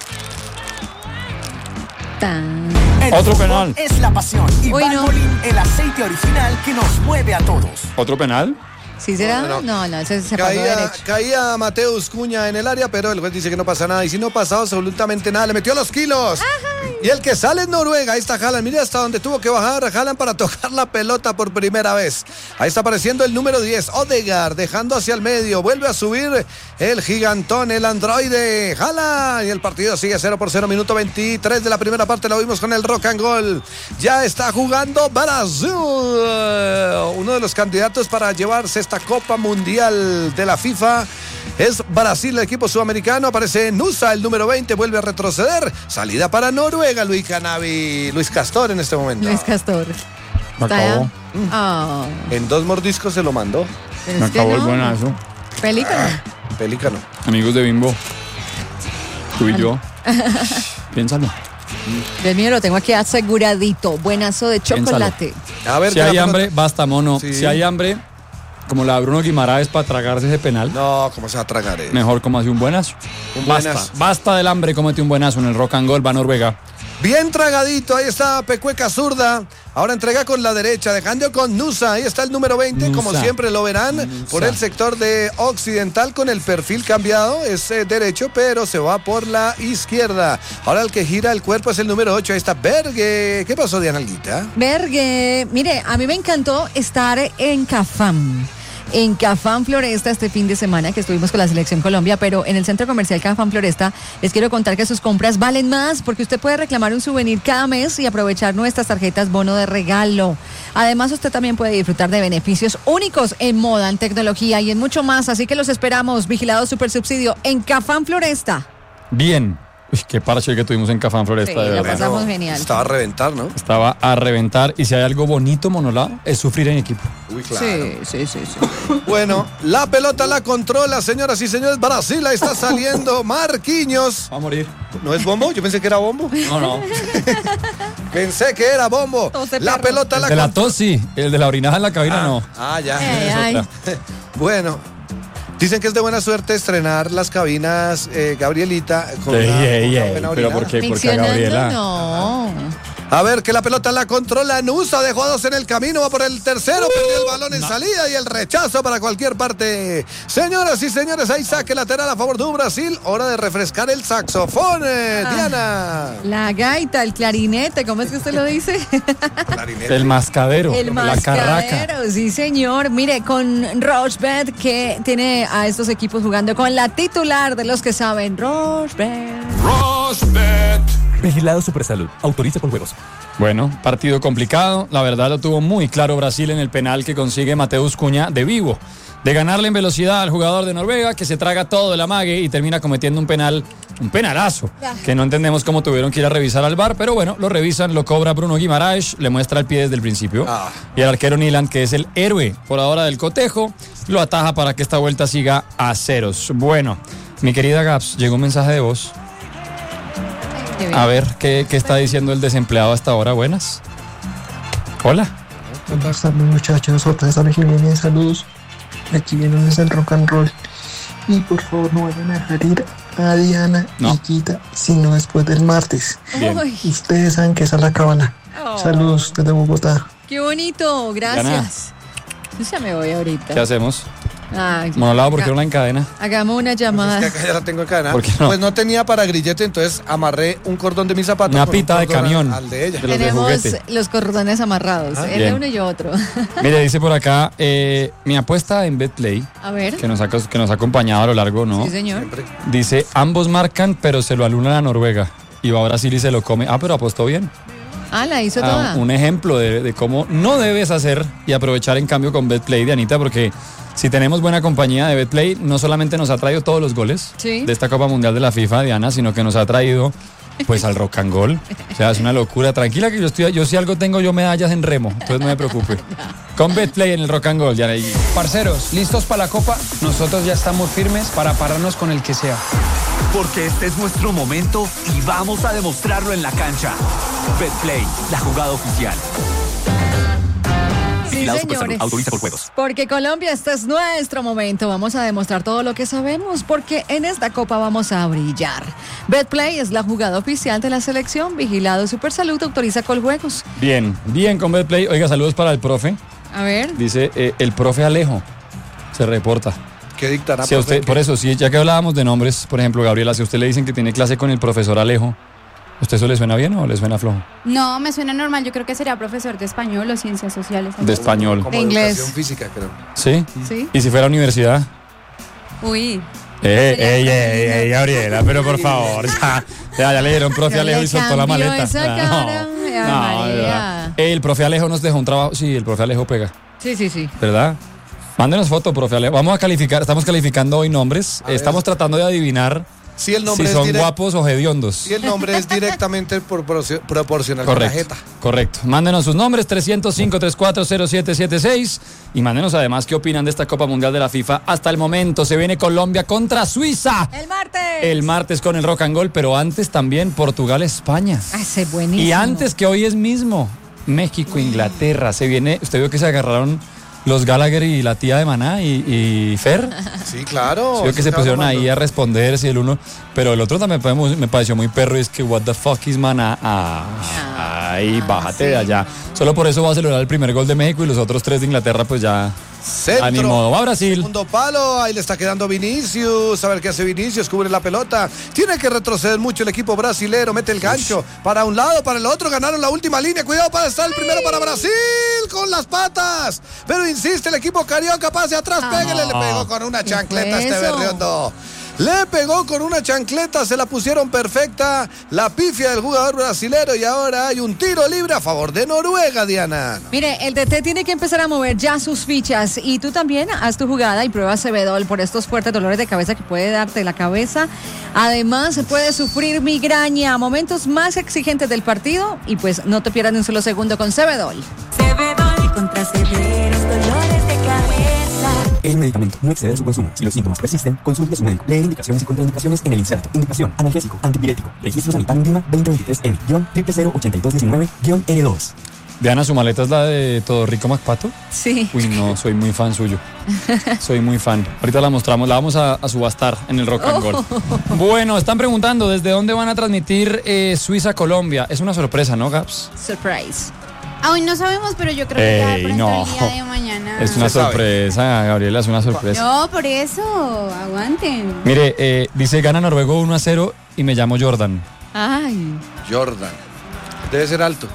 Tan. El Otro fútbol penal. Es la pasión y Uy, no. Valvoline, el aceite original que nos mueve a todos. ¿Otro penal? ¿Sí será? No, No, no, no, no ese se pasó Caía, derecho. caía Mateus Cuña en el área, pero el juez dice que no pasa nada. Y si no pasa absolutamente nada, le metió los kilos. Y el que sale es Noruega. Ahí está Haaland. Mire hasta donde tuvo que bajar Haaland para tocar la pelota por primera vez. Ahí está apareciendo el número diez, Odegaard, dejando hacia el medio. Vuelve a subir el gigantón, el androide, Haaland. Y el partido sigue cero por cero, minuto veintitrés de la primera parte. Lo vimos con el rock and roll. Ya está jugando Brasil. Uno de los candidatos para llevarse esta Copa Mundial de la FIFA es Brasil, el equipo sudamericano. Aparece Nusa, el número veinte, vuelve a retroceder. Salida para Noruega, Luis Canavi, Luis Castor en este momento. Luis Castor. Me Está acabó. ya. Oh, En dos mordiscos se lo mandó. pero Me es que acabó el no. buenazo. Pelícano. Pelícano. Amigos de Bimbo, tú y yo, piénsalo. Del mío lo tengo aquí aseguradito. Buenazo de chocolate. A ver, Si ¿qué hay la hambre, pelota? basta, mono. Sí. Si hay hambre, como la de Bruno Guimaraes para tragarse ese penal, No, ¿cómo se va a tragar eso? mejor como hace un buenazo. Un Basta, buenazo. basta del hambre, cómete un buenazo en el rock and roll, va Noruega. Bien tragadito, ahí está Pecueca zurda. Ahora entrega con la derecha, dejando con Nusa. Ahí está el número veinte, Nusa. como siempre lo verán, Nusa. por el sector de occidental con el perfil cambiado. Es eh, derecho, pero se va por la izquierda. Ahora el que gira el cuerpo es el número ocho. Ahí está Berge. ¿Qué pasó, Diana Alguita? Bergue, mire, a mí me encantó estar en Cafam. En Cafam Floresta este fin de semana que estuvimos con la Selección Colombia, pero en el Centro Comercial Cafam Floresta les quiero contar que sus compras valen más porque usted puede reclamar un souvenir cada mes y aprovechar nuestras tarjetas bono de regalo. Además, usted también puede disfrutar de beneficios únicos en moda, en tecnología y en mucho más, así que los esperamos, Vigilado Super Subsidio, en Cafam Floresta. Bien. Uy, qué parche que tuvimos en Cafán Floresta, Sí, de la verdad. pasamos genial. Estaba a reventar, ¿no? Estaba a reventar. Y si hay algo bonito, Monolá, es sufrir en equipo. Uy, claro. Sí, sí, sí, sí. Bueno, la pelota la controla, señoras y señores. Brasil, ahí está saliendo Marquinhos. Va a morir. ¿No es Bombo? Yo pensé que era Bombo. No, no. Pensé que era Bombo. Tose La perro. pelota El la de la controla. tos, sí. El de la orinada en la cabina, no. Ah, ya. Ay, Es ay. otra. Bueno, dicen que es de buena suerte estrenar las cabinas, eh, Gabrielita, con Ey, una, ey, con una ey, buena pero orinada. ¿por qué? Porque a Ficcionando, Gabriela. no. A ver, que la pelota la controla Nusa, dejó a dos en el camino, va por el tercero, perdió el balón en salida y el rechazo para cualquier parte. Señoras y señores, ahí saque lateral a favor de Brasil. Hora de refrescar el saxofón, eh, Ah. Diana. La gaita, el clarinete, ¿cómo es que usted lo dice? Clarinete. El mascadero. El la carraca. mascadero, sí señor. Mire, con Rochebet, que tiene a estos equipos jugando con la titular de los que saben, Rochebet. Vigilado Supersalud. Autoriza con juegos. Bueno, partido complicado. La verdad lo tuvo muy claro Brasil en el penal que consigue Mateus Cuña de vivo. De ganarle en velocidad al jugador de Noruega, que se traga todo el amague y termina cometiendo un penal, un penalazo, que no entendemos cómo tuvieron que ir a revisar al V A R, pero bueno, lo revisan, lo cobra Bruno Guimaraes, le muestra el pie desde el principio. Ah. Y el arquero Nilan, que es el héroe por ahora del cotejo, lo ataja para que esta vuelta siga a ceros. Bueno, mi querida Gaps, llegó un mensaje de voz. Qué bien. A ver, ¿qué, qué está diciendo el desempleado hasta ahora? Buenas. Hola. Buenas tardes, muchachos, otra vez Ana Jiménez, saludos. Aquí viene desde el rock and roll. Y por favor no vayan a dejar ir a Diana No. y Quita, sino después del martes. Bien. Uy, Ustedes saben que esa es la cábala. Oh. Saludos desde Bogotá. qué bonito, gracias. Yo ya me voy ahorita. ¿Qué hacemos? Ay, Monolado, ¿por qué no haga- la encadena? Hagamos una Es que llamada. acá ya la tengo en cadena. ¿Por qué no? Pues no tenía para grillete, entonces amarré un cordón de mis zapatos. Una con un pita de cordón camión. Al, al de ella. De los de Tenemos juguete. los cordones amarrados, Ah, él bien. uno y yo otro. Mire, dice por acá, eh, mi apuesta en BetPlay, A ver. que nos, ha, que nos ha acompañado a lo largo, ¿no? Sí, señor. Siempre. Dice, ambos marcan, pero se lo aluna la Noruega. Y va a Brasil y se lo come. Ah, pero apostó bien. Ah, la hizo Ah, toda. un ejemplo de, de cómo no debes hacer y aprovechar en cambio con BetPlay, Dianita, porque si tenemos buena compañía de BetPlay, no solamente nos ha traído todos los goles Sí. de esta Copa Mundial de la FIFA, Diana, sino que nos ha traído pues al rock and goal. O sea, es una locura. Tranquila que yo estoy, yo si algo tengo yo medallas en remo, entonces no me preocupe. Con BetPlay en el rock and goal, Diana. Y Parceros, ¿listos para la copa? Nosotros ya estamos firmes para pararnos con el que sea. Porque este es nuestro momento y vamos a demostrarlo en la cancha. BetPlay, la jugada oficial. Sí, Vigilado Supersalud, señores. autoriza por juegos. Porque Colombia, este es nuestro momento. Vamos a demostrar todo lo que sabemos, porque en esta copa vamos a brillar. BetPlay es la jugada oficial de la selección. Vigilado Supersalud, autoriza Coljuegos. bien, bien con BetPlay. Oiga, saludos para el profe. A ver. Dice, eh, el profe Alejo se reporta. ¿Qué dictará? Si a profe? usted, por eso, si ya que hablábamos de nombres, por ejemplo, Gabriela, si a usted le dicen que tiene clase con el profesor Alejo, ¿a usted eso le suena bien o le suena flojo? No, me suena normal. Yo creo que sería profesor de español o ciencias sociales. De español. Como De inglés. educación física, creo. ¿Sí? Sí. ¿Y si fuera universidad? Uy. Ey, Sería ey, profe. ey, ey, Gabriela, pero por favor, ya, ya, ya le dieron profe Yo Alejo le y soltó la cambio maleta. esa Ya, cara, no, ay, no, María. de verdad. Ey, el profe Alejo nos dejó un trabajo, sí, el profe Alejo pega, Sí, sí, sí. ¿verdad? Mándenos foto, profe Alejo. Vamos a calificar, estamos calificando hoy nombres, A ver. estamos tratando de adivinar Si el nombre si es son direct- guapos o hediondos. Si el nombre es directamente proporcio- proporcional con la Correcto, jeta. correcto. Mándenos sus nombres, trescientos cinco, treinta y cuatro, cero siete siete seis. Y mándenos además qué opinan de esta Copa Mundial de la FIFA. Hasta el momento se viene Colombia contra Suiza. El martes. El martes con el rock and roll, pero antes también Portugal-España. Ah, ese buenísimo. Y antes que hoy es mismo, México-Inglaterra. Se viene, usted vio que se agarraron los Gallagher y la tía de Maná y, y Fer. Sí, claro. Sí, vio que Eso se estaba pusieron tomando. ahí a responder si el uno, pero el otro también fue muy- me pareció muy perro y es que what the fuck is Maná. Ah, ay, bájate de allá. Solo por eso va a celebrar el primer gol de México y los otros tres de Inglaterra pues ya Centro. a ni modo. Va a Brasil. Segundo palo, ahí le está quedando Vinicius. A ver qué hace Vinicius, cubre la pelota. Tiene que retroceder mucho el equipo brasilero. Mete el gancho para un lado, para el otro. Ganaron la última línea. Cuidado para estar el primero para Brasil con las patas. Pero insiste el equipo carioca. Pase atrás, pégale. Le pegó con una chancleta a este eso? Berriondo. Le pegó con una chancleta, se la pusieron perfecta. La pifia del jugador brasilero. Y ahora hay un tiro libre a favor de Noruega, Diana. Mire, el D T tiene que empezar a mover ya sus fichas y tú también haz tu jugada y prueba Cebedol por estos fuertes dolores de cabeza que puede darte la cabeza. Además, puedes sufrir migraña, momentos más exigentes del partido y pues no te pierdas ni un solo segundo con Cebedol. Cebedol contra severos dolores de cabeza. El medicamento no excede su consumo. Si los síntomas persisten, consulte a su médico. Lee indicaciones y contraindicaciones en el inserto. Indicación: analgésico, antipirético. Registro sanitario INVIMA veinte veintitrés N cero cero ocho dos uno nueve N dos. Diana, ¿su maleta es la de Todo Rico Macpato? Sí. Uy, no, soy muy fan suyo. Soy muy fan. Ahorita la mostramos, la vamos a, a subastar en el Rock and Roll. Bueno, están preguntando desde dónde van a transmitir eh, Suiza-Colombia. Es una sorpresa, ¿no, Gaps? Surprise. Aún no sabemos, pero yo creo que ya de Ey, pronto no. el día de mañana. Es una Se sabe. sorpresa, Gabriela, es una sorpresa. No, por eso, aguanten. Mire, eh, dice gana Noruego uno a cero y me llamo Jordan. Ay. Jordan. Debe ser alto.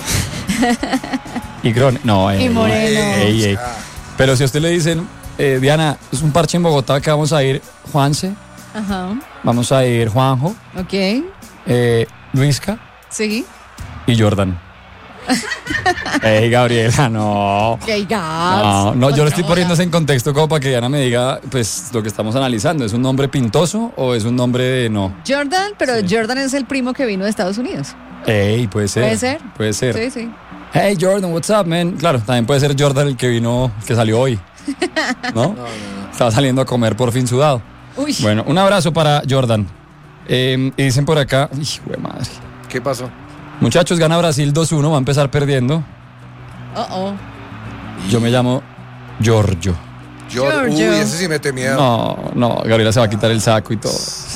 Y Gron, no, ey, Y Moreno. ey, ey. Pero si a usted le dicen, eh, Diana, es un parche en Bogotá que vamos a ir Juanse, Ajá. vamos a ir Juanjo, Ok. eh, Luisca Sí. y Jordan. Ey, Gabriela, no. Ok, No, Gabs. no, yo lo estoy Controla. poniendo en contexto como para que Diana me diga, pues, lo que estamos analizando. ¿Es un nombre pintoso o es un nombre de no? Jordan, pero Sí. Jordan es el primo que vino de Estados Unidos. Ey, puede ser. ¿Puede ser? Puede ser. Sí, sí. Hey, Jordan, what's up, man? Claro, también puede ser Jordan el que vino, que salió hoy. ¿No? Estaba saliendo a comer por fin sudado. Uy. Bueno, un abrazo para Jordan. Eh, y dicen por acá, hijo de madre. ¿Qué pasó? Muchachos, gana Brasil dos uno, va a empezar perdiendo. Oh, oh. Yo me llamo Giorgio. Jor- Uy, Giorgio. ese sí mete miedo. No, no, Gabriela se va a quitar el saco y todo.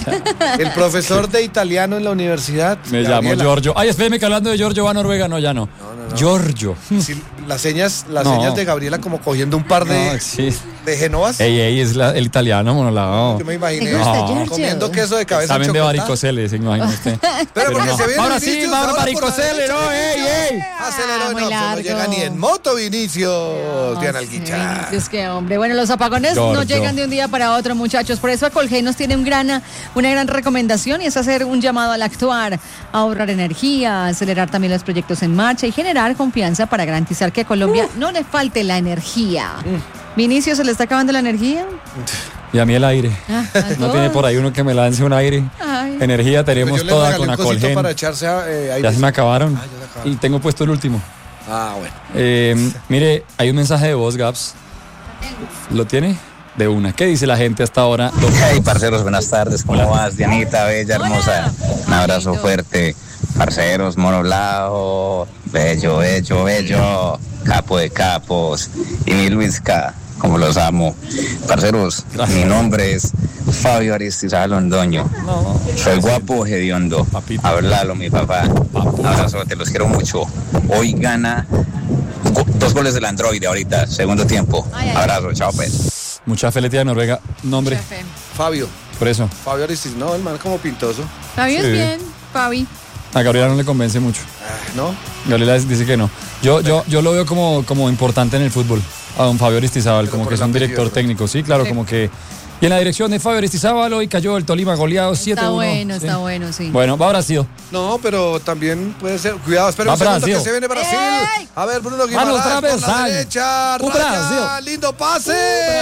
El profesor de italiano en la universidad. Me Gabriela. llamo Giorgio. Ay, espérame que hablando de Giorgio va a Noruega. No, ya no. No, no, no. Giorgio. Sí, las señas, las No. señas de Gabriela como cogiendo un par de, No, sí. de genovas. Ey, ey, es la- el italiano, monolado. Yo me imaginé Me gusta, No. Giorgio. comiendo queso de cabeza. Examen de chocotá. varicocele, se imagina usted. Pero porque no. se viene Ahora sí, Vinicius, va a ahora por la varicocele, derecha. no, ey, ey. Acelero, Ah, no, muy eso no largo. llega ni en moto, Vinicius. Diana Alguichá. Es que hombre, bueno, los apagones no Giorgio. llegan de un día para otro, muchachos. Por eso Colgé nos tiene un gran, una gran recomendación y es hacer un llamado al actuar, a ahorrar energía, acelerar también los proyectos en marcha y generar confianza para garantizar que a Colombia no le falte la energía. Vinicio, ¿se le está acabando la energía? Y a mí el aire. Ah, a No todos. tiene por ahí uno que me lance un aire. Ay. Energía Pues tenemos yo le toda regalé con un cosito Acolgen. para echarse a, eh, aire. Ya se me acabaron. Ah, ya se acabaron. Y tengo puesto el último. Ah, bueno. Eh, mire, hay un mensaje de voz, Gaps. ¿Lo tiene? De una. ¿Qué dice la gente hasta ahora? Hey, parceros, buenas tardes. ¿Cómo vas? Dianita, bella, hermosa. Un abrazo fuerte. Parceros, Monolao, bello, bello, bello. Capo de capos. Y mi Luisca, como los amo. Parceros, mi nombre es Fabio Aristizábal Londoño. Soy guapo, hediondo. Papito. Háblalo, mi papá. Abrazo, te los quiero mucho. Hoy gana go- dos goles del Android ahorita, segundo tiempo. Ay, ay. Abrazo, chao, pues. Mucha fe le tiene a Noruega. Nombre. Chefe. Fabio. Por eso. Fabio Aristis. No, el man como pintoso. Fabi es Sí. bien, Fabi. A Gabriela no le convence mucho. Ah, ¿no? Gabriela dice que no. Yo, yo, yo lo veo como, como importante en el fútbol. A don Fabio Aristizábal, Pero como por que es el un apellido, director ¿no? técnico. Sí, claro, Sí. como que. Y en la dirección de Fabio Aristizábal hoy cayó el Tolima goleado siete uno. Está bueno, Sí. está bueno, sí. Bueno, va Brasil. No, pero también puede ser. Cuidado, espera Va un segundo Brasil. que se viene Brasil. ¡Ey! A ver, Bruno Manos Guimaraes por la transversal. derecha. Un Raya, Brasil. lindo pase.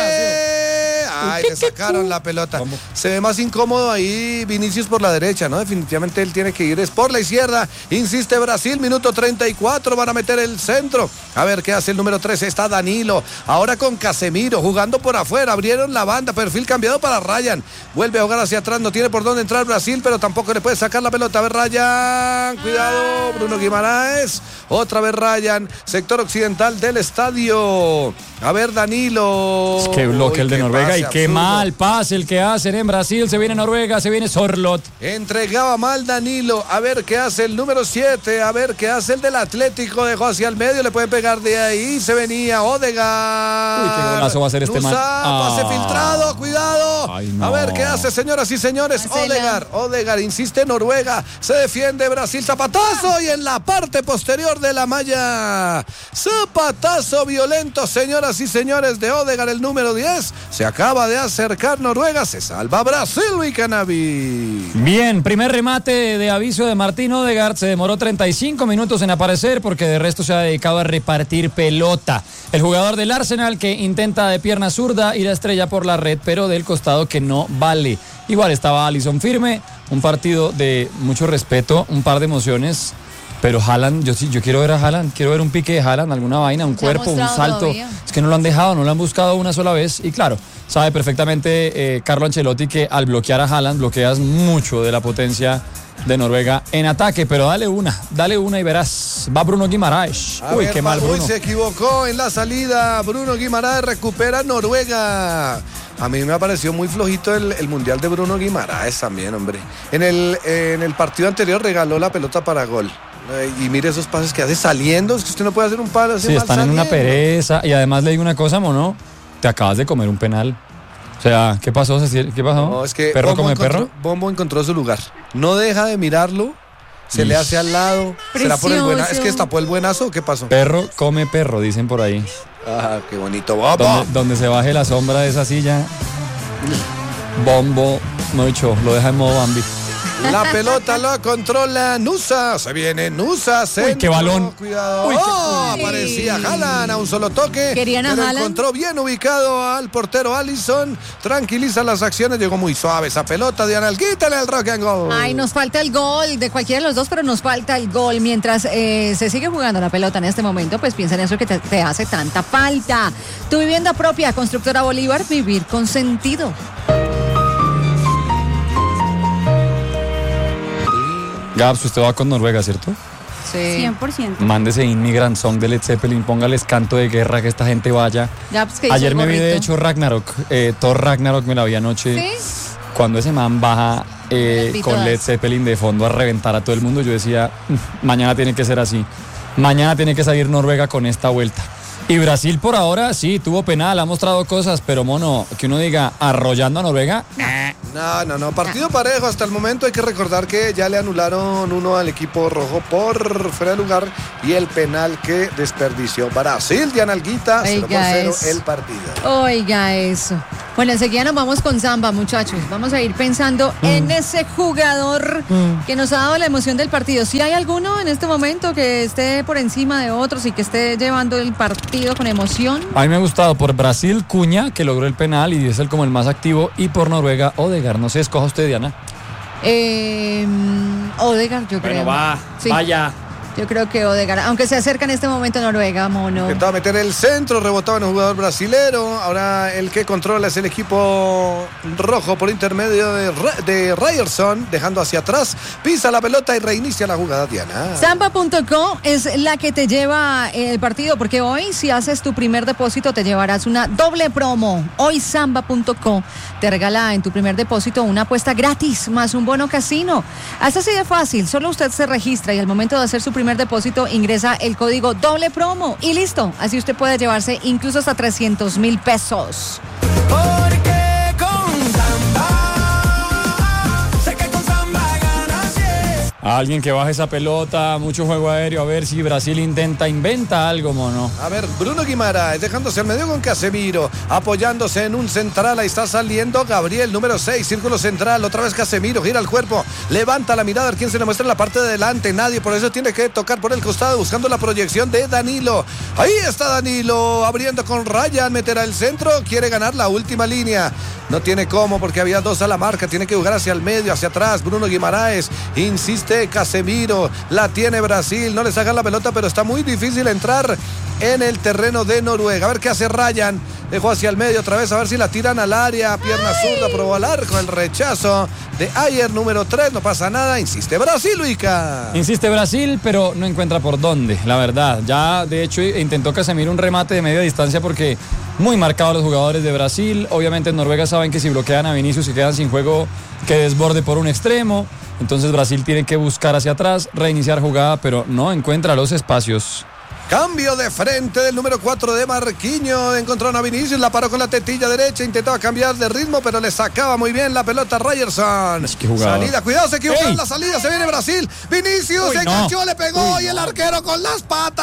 Un Ay, Brasil. le sacaron la pelota. Vamos. Se ve más incómodo ahí Vinicius por la derecha, ¿no? Definitivamente él tiene que ir es por la izquierda. Insiste Brasil, minuto treinta y cuatro, van a meter el centro. A ver qué hace el número trece, está Danilo. Ahora con Casemiro, jugando por afuera. Abrieron la banda, perfil cambiado para Ryan. Vuelve a jugar hacia atrás, no tiene por dónde entrar Brasil, pero tampoco le puede sacar la pelota. A ver, Ryan, cuidado, Bruno Guimaraes. Otra vez Ryan, sector occidental del estadio. A ver, Danilo. Qué bloque Uy, el de qué Noruega y pase qué absurdo. mal pase el que hacen en Brasil. Se viene Noruega, se viene Sorlot. Entregaba mal Danilo. A ver qué hace el número siete. A ver qué hace el del Atlético. Dejó hacia el medio. Le pueden pegar de ahí. Se venía Odegaard. Uy, qué golazo va a hacer este man. Nusa, pase Ah. filtrado. Cuidado. Ay, no. A ver qué hace, señoras y señores. Hacela. Odegaard. Odegaard insiste Noruega. Se defiende Brasil. Zapatazo. Y en la parte posterior de la malla. Zapatazo violento, señoras y señores, de Odegaard, el número diez. Se acaba de acercar Noruega. Se salva Brasil, y Canavi. Bien, primer remate de aviso de Martín Odegaard. Se demoró treinta y cinco minutos en aparecer porque de resto se ha dedicado a repartir pelota. El jugador del Arsenal que intenta de pierna zurda ir a estrella por la red, pero del costado que no vale. Igual estaba Alisson firme, un partido de mucho respeto, un par de emociones. Pero Haaland, yo sí, yo quiero ver a Haaland, quiero ver un pique de Haaland, alguna vaina, un Se ha cuerpo, un mostrado salto. todavía. Es que no lo han dejado, no lo han buscado una sola vez. Y claro, sabe perfectamente eh, Carlo Ancelotti que al bloquear a Haaland bloqueas mucho de la potencia de Noruega en ataque. Pero dale una, dale una y verás. Va Bruno Guimaraes. A Uy, ver, qué mal Barbuy Bruno. se equivocó en la salida. Bruno Guimaraes recupera Noruega. A mí me pareció muy flojito el, el mundial de Bruno Guimaraes también, hombre. En el, en el partido anterior regaló la pelota para gol. Eh, y mire esos pases que hace saliendo. Es que usted no puede hacer un palo así Sí, mal están en una saliendo. pereza. Y además le digo una cosa, mono. Te acabas de comer un penal. O sea, ¿qué pasó, Cecil? ¿Qué pasó? No, es que ¿Perro Bombo come encontró, perro? Bombo encontró su lugar. No deja de mirarlo. Se le Ish. hace al lado. ¿Será por el buena? ¿Es Precioso. que destapó el buenazo o qué pasó? Perro come perro, dicen por ahí. Ah, qué bonito, Bombo. Donde, donde se baje la sombra de esa silla, Bombo, no dicho, lo deja en modo Bambi. La pelota la controla Nusa. Se viene Nusa. Centro. Uy, qué balón. Cuidado. Uy, qué- Oh, Uy. aparecía Haaland a un solo toque. ¿Querían a pero Haaland? encontró bien ubicado al portero Alisson. Tranquiliza las acciones. Llegó muy suave esa pelota. Diana, quítale el rock and goal. Ay, nos falta el gol de cualquiera de los dos, pero nos falta el gol. Mientras eh, se sigue jugando la pelota en este momento, pues piensa en eso que te, te hace tanta falta. Tu vivienda propia, Constructora Bolívar, vivir con sentido. Gabs, usted va con Noruega, ¿cierto? Sí. cien por ciento. Mándese Immigrant Song de Led Zeppelin, póngales canto de guerra, que esta gente vaya. Ya, pues, que hizo Ayer el me vi de gorrito. hecho Ragnarok, eh, Thor Ragnarok me la vi anoche. ¿Sí? cuando ese man baja eh, Vi con todas. Led Zeppelin de fondo a reventar a todo el mundo, yo decía, "Mm, mañana tiene que ser así. Mañana tiene que salir Noruega con esta vuelta". Y Brasil por ahora sí, tuvo penal, ha mostrado cosas, pero mono, que uno diga arrollando a Noruega. No, no, no, partido parejo hasta el momento. Hay que recordar que ya le anularon uno al equipo rojo por fuera de lugar y el penal que desperdició Brasil. Diana Alguita, cero por Oiga cero eso. el partido. Oiga eso. Bueno, enseguida nos vamos con Samba, muchachos. Vamos a ir pensando Mm. en ese jugador que nos ha dado la emoción del partido. Si hay alguno en este momento que esté por encima de otros y que esté llevando el partido con emoción. A mí me ha gustado por Brasil Cuña, que logró el penal y es el como el más activo, y por Noruega Odegaard. No sé, escoja usted, Diana. Eh, Odegaard, yo creo. Sí. vaya. Yo creo que Odegaard, aunque se acerca en este momento Noruega, mono. Intentaba meter el centro, rebotaba en un jugador brasilero. Ahora el que controla es el equipo rojo por intermedio de, Ra- de Ryerson, dejando hacia atrás. Pisa la pelota y reinicia la jugada, Diana. Samba punto com es la que te lleva el partido, porque hoy si haces tu primer depósito te llevarás una doble promo. Hoy Samba punto com te regala en tu primer depósito una apuesta gratis más un bono casino. Haz así de fácil, solo usted se registra y al momento de hacer su primer depósito ingresa el código doble promo y listo. Así usted puede llevarse incluso hasta trescientos mil pesos. Porque con Samba, sé que con Samba ganas, yes. Alguien que baje esa pelota, mucho juego aéreo, a ver si Brasil intenta, inventa algo, mono. A ver, Bruno Guimaraes dejándose al medio con Casemiro, apoyándose en un central. Ahí está saliendo Gabriel, número seis, círculo central. Otra vez Casemiro, gira el cuerpo, levanta la mirada. A ver quién se le muestra en la parte de delante. Nadie, por eso tiene que tocar por el costado, buscando la proyección de Danilo. Ahí está Danilo, abriendo con Ryan, meterá el centro. Quiere ganar la última línea. No tiene cómo porque había dos a la marca. Tiene que jugar hacia el medio, hacia atrás. Bruno Guimaraes, insiste Casemiro. La tiene Brasil, no le sacan la pelota, pero está muy difícil entrar en el terreno de Noruega. A ver qué hace Ryan. Dejó hacia el medio otra vez, a ver si la tiran al área. Pierna zurda, probó al arco. El rechazo de Ayer, número tres. No pasa nada, insiste Brasil, Luica. Insiste Brasil, pero no encuentra por dónde, la verdad. Ya, de hecho, intentó Casemiro un remate de media distancia porque muy marcados los jugadores de Brasil. Obviamente en Noruega saben que si bloquean a Vinicius y quedan sin juego, que desborde por un extremo. Entonces Brasil tiene que buscar hacia atrás, reiniciar jugada, pero no encuentra los espacios. Cambio de frente del número cuatro de Marquinhos. Encontró a Vinicius, la paró con la tetilla derecha. Intentaba cambiar de ritmo, pero le sacaba muy bien la pelota a Ryerson. Salida, cuidado, se equivocó en la salida. Se viene Brasil. Vinicius Uy, se no. enganchó, le pegó Uy, y el no. arquero con las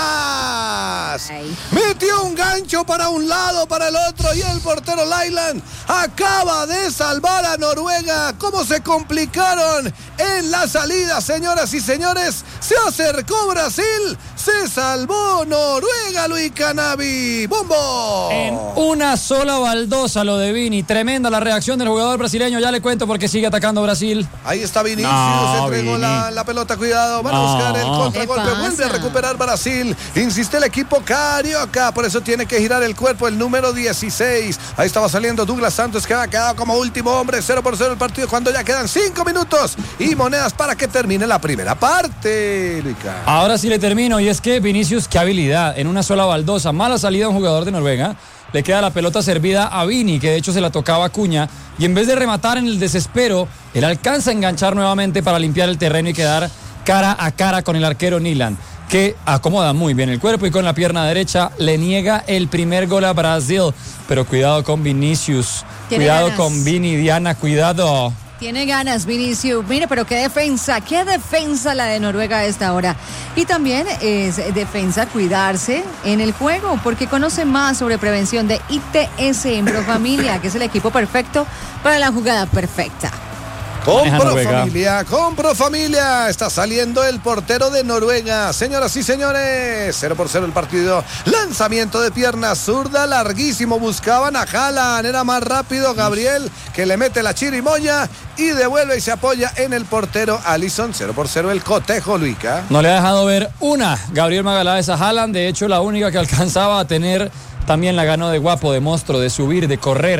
patas. Metió un gancho para un lado, para el otro. Y el portero Lailand acaba de salvar a Noruega. ¿Cómo se complicaron en la salida, señoras y señores? Se acercó Brasil. Se salvó Noruega, Luis Canavi. ¡Bombo! En una sola baldosa lo de Vini. Tremenda la reacción del jugador brasileño. Ya le cuento porque sigue atacando Brasil. Ahí está Vinicius, No, entregó Vini. la, la pelota, cuidado, van a No. buscar el ¿Qué contragolpe, pasa? vuelve a recuperar Brasil, insiste el equipo carioca, por eso tiene que girar el cuerpo el número dieciséis, ahí estaba saliendo Douglas Santos que ha quedado como último hombre, cero por cero el partido cuando ya quedan cinco minutos y monedas para que termine la primera parte, Luica. Ahora sí le termino y es que Vinicius, qué habilidad, en una sola baldosa, mala salida a un jugador de Noruega, le queda la pelota servida a Vini, que de hecho se la tocaba a Cuña, y en vez de rematar en el desespero, él alcanza a enganchar nuevamente para limpiar el terreno y quedar cara a cara con el arquero Nilan, que acomoda muy bien el cuerpo y con la pierna derecha le niega el primer gol a Brasil. Pero cuidado con Vinicius, Tiene cuidado ganas. con Vini, Diana, cuidado. Tiene ganas Vinicius, mire, pero qué defensa, qué defensa la de Noruega a esta hora. Y también es defensa cuidarse en el juego, porque conoce más sobre prevención de I T S en Profamilia, que es el equipo perfecto para la jugada perfecta. Maneja Compro Noruega. familia, compro familia. Está saliendo el portero de Noruega. Señoras y señores, cero por cero el partido. Lanzamiento de pierna zurda, larguísimo. Buscaban a Haaland. Era más rápido Gabriel, que le mete la chirimoya y devuelve y se apoya en el portero Alisson. cero por cero el cotejo, Luica. No le ha dejado ver una Gabriel Magaláes a Haaland, de hecho la única que alcanzaba a tener también la ganó de guapo, de monstruo, de subir, de correr.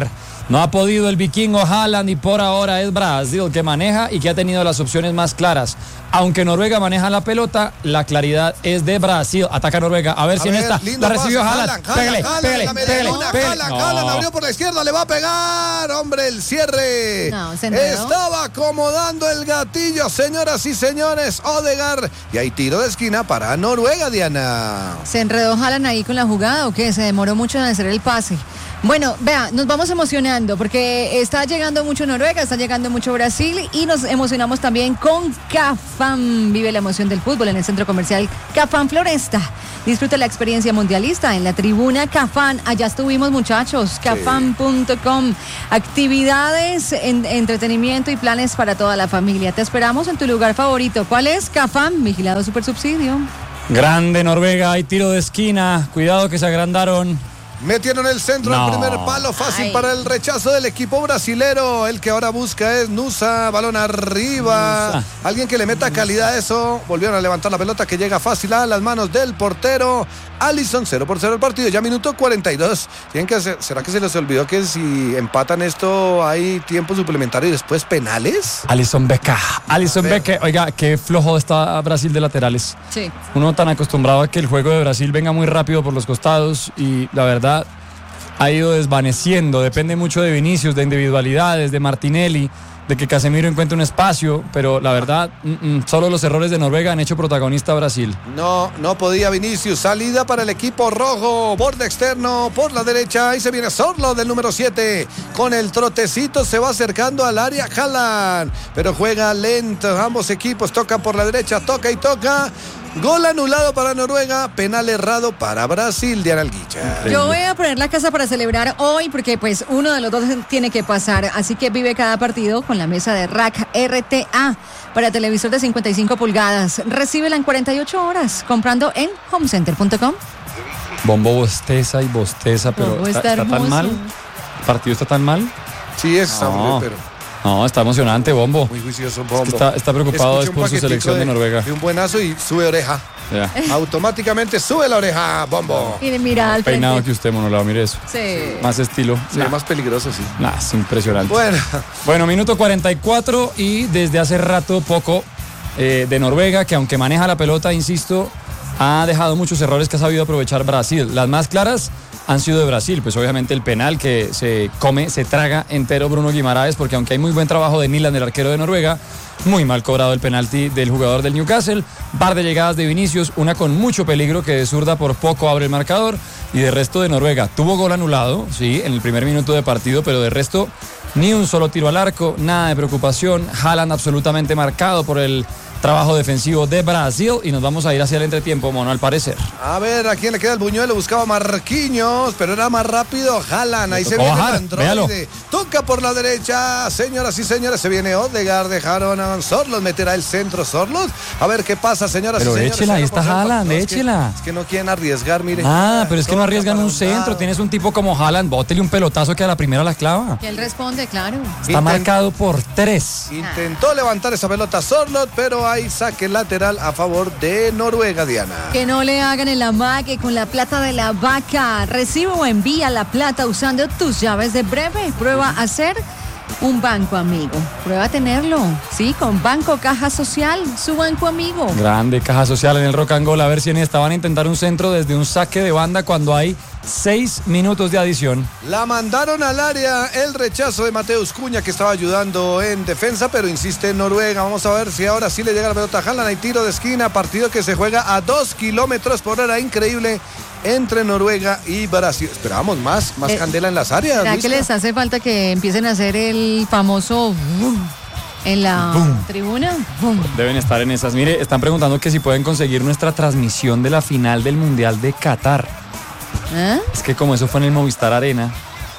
No ha podido el vikingo Haaland y por ahora es Brasil que maneja y que ha tenido las opciones más claras. Aunque Noruega maneja la pelota, la claridad es de Brasil. Ataca Noruega. A ver A si en ver, esta lindo la recibió pase, Haaland. Haaland, Pégale, Haaland, pégale, la pégale, medialuna, pégale. Haaland, No. Haaland abrió por la izquierda, le va a pegar. Hombre, el cierre. No, se enredó. Estaba acomodando el gatillo, señoras y señores. Odegaard. Y hay tiro de esquina para Noruega, Diana. ¿Se enredó Haaland ahí con la jugada o qué? Se demoró mucho en hacer el pase. Bueno, vea, nos vamos emocionando porque está llegando mucho Noruega, está llegando mucho Brasil y nos emocionamos también con Cafam. Vive la emoción del fútbol en el centro comercial Cafam Floresta. Disfruta la experiencia mundialista en la tribuna Cafam. Allá estuvimos, muchachos. Cafam punto com. Actividades, en, entretenimiento y planes para toda la familia. Te esperamos en tu lugar favorito. ¿Cuál es? Cafam, vigilado super subsidio. Grande Noruega, hay tiro de esquina. Cuidado que se agrandaron. Metieron el centro No. al primer palo, fácil Ay. para el rechazo del equipo brasilero. El que ahora busca es Nusa, balón arriba. Nusa. Alguien que le meta calidad a eso. Volvieron a levantar la pelota que llega fácil a las manos del portero. Alisson, cero por cero el partido, ya minuto cuarenta y dos. Tienen que hacer, ¿será que se les olvidó que si empatan esto hay tiempo suplementario y después penales? Alisson Becker. Alisson Becker. Oiga, qué flojo está Brasil de laterales. Sí. Uno tan acostumbrado a que el juego de Brasil venga muy rápido por los costados y la verdad ha ido desvaneciendo. Depende mucho de Vinicius, de individualidades, de Martinelli, de que Casemiro encuentre un espacio, pero la verdad, mm, mm, solo los errores de Noruega han hecho protagonista a Brasil. No, no podía Vinicius. Salida para el equipo rojo. Borde externo por la derecha. Ahí se viene Sorlo del número siete. Con el trotecito se va acercando al área Haaland. Pero juega lento. Ambos equipos tocan por la derecha. Toca y toca. Gol anulado para Noruega. Penal errado para Brasil. Diana Alguicha. Yo voy a poner la casa para celebrar hoy porque pues uno de los dos tiene que pasar. Así que vive cada partido con la mesa de Rack R T A para televisor de cincuenta y cinco pulgadas. Recíbela en cuarenta y ocho horas comprando en homecenter punto com. Bombo bosteza y bosteza, pero Bombo está, está está tan hermoso. mal. ¿El partido está tan mal? Sí, es está muy No. bien, pero No, está emocionante, Bombo. muy juicioso. Es Bombo. que está, está preocupado Escucha un por su paquetico selección de, Noruega. De un buenazo y sube oreja. Ya. Automáticamente sube la oreja, Bombo. Y mira al Peinado frente. que usted, monolado, mire eso. Sí. Más estilo. Sí, Nah, más peligroso, sí. nah, es impresionante. Bueno, Bueno, minuto cuarenta y cuatro y desde hace rato poco eh, de Noruega, que aunque maneja la pelota, insisto, ha dejado muchos errores que ha sabido aprovechar Brasil. Las más claras han sido de Brasil, pues obviamente el penal que se come, se traga entero Bruno Guimaraes, porque aunque hay muy buen trabajo de Nyland, el arquero de Noruega, muy mal cobrado el penalti del jugador del Newcastle, par de llegadas de Vinicius, una con mucho peligro que de zurda por poco abre el marcador, y de resto de Noruega tuvo gol anulado, sí, en el primer minuto de partido, pero de resto ni un solo tiro al arco, nada de preocupación. Haaland absolutamente marcado por el trabajo defensivo de Brasil y nos vamos a ir hacia el entretiempo, mono, al parecer. a ver, ¿a quién le queda el buñuelo? Buscaba Marquinhos, pero era más rápido Haaland. Ahí Le se tocó viene bajar, el androide. Toca por la derecha, señoras y señores. Se viene Odegaard, dejaron a Sorlos. Meterá el centro Sorlos. A ver qué pasa, señoras Pero y señores. échela, ahí Cero está por cero. Haaland, No, es que- échela. Es que no quieren arriesgar, mire. Ah, pero es que no Toca arriesgan para un centro. lado. Tienes un tipo como Haaland, bótele un pelotazo que a la primera la clava. Que él responde, claro. Está Intent- marcado por tres. Intentó levantar esa pelota Sorlot, pero hay saque lateral a favor de Noruega, Diana. Que no le hagan el amague con la plata de la vaca. Recibe o envía la plata usando tus llaves de breve. Prueba a ser un banco amigo. Prueba a tenerlo. Sí, con Banco Caja Social, su banco amigo. Grande caja social en el Rock and Roll. A ver si en esta van a intentar un centro desde un saque de banda cuando hay seis minutos de adición. La mandaron al área, el rechazo de Mateus Cuña, que estaba ayudando en defensa, pero insiste en Noruega. Vamos a ver si ahora sí le llega la pelota a Haaland. Hay tiro de esquina, partido que se juega a dos kilómetros por hora, increíble, entre Noruega y Brasil. Esperábamos más, más Eh, candela en las áreas. ¿Será Luisca. que les hace falta que empiecen a hacer el famoso boom en la Boom. tribuna? Boom. Deben estar en esas. Mire, están preguntando que si pueden conseguir nuestra transmisión de la final del Mundial de Qatar. ¿Ah? Es que como eso fue en el Movistar Arena,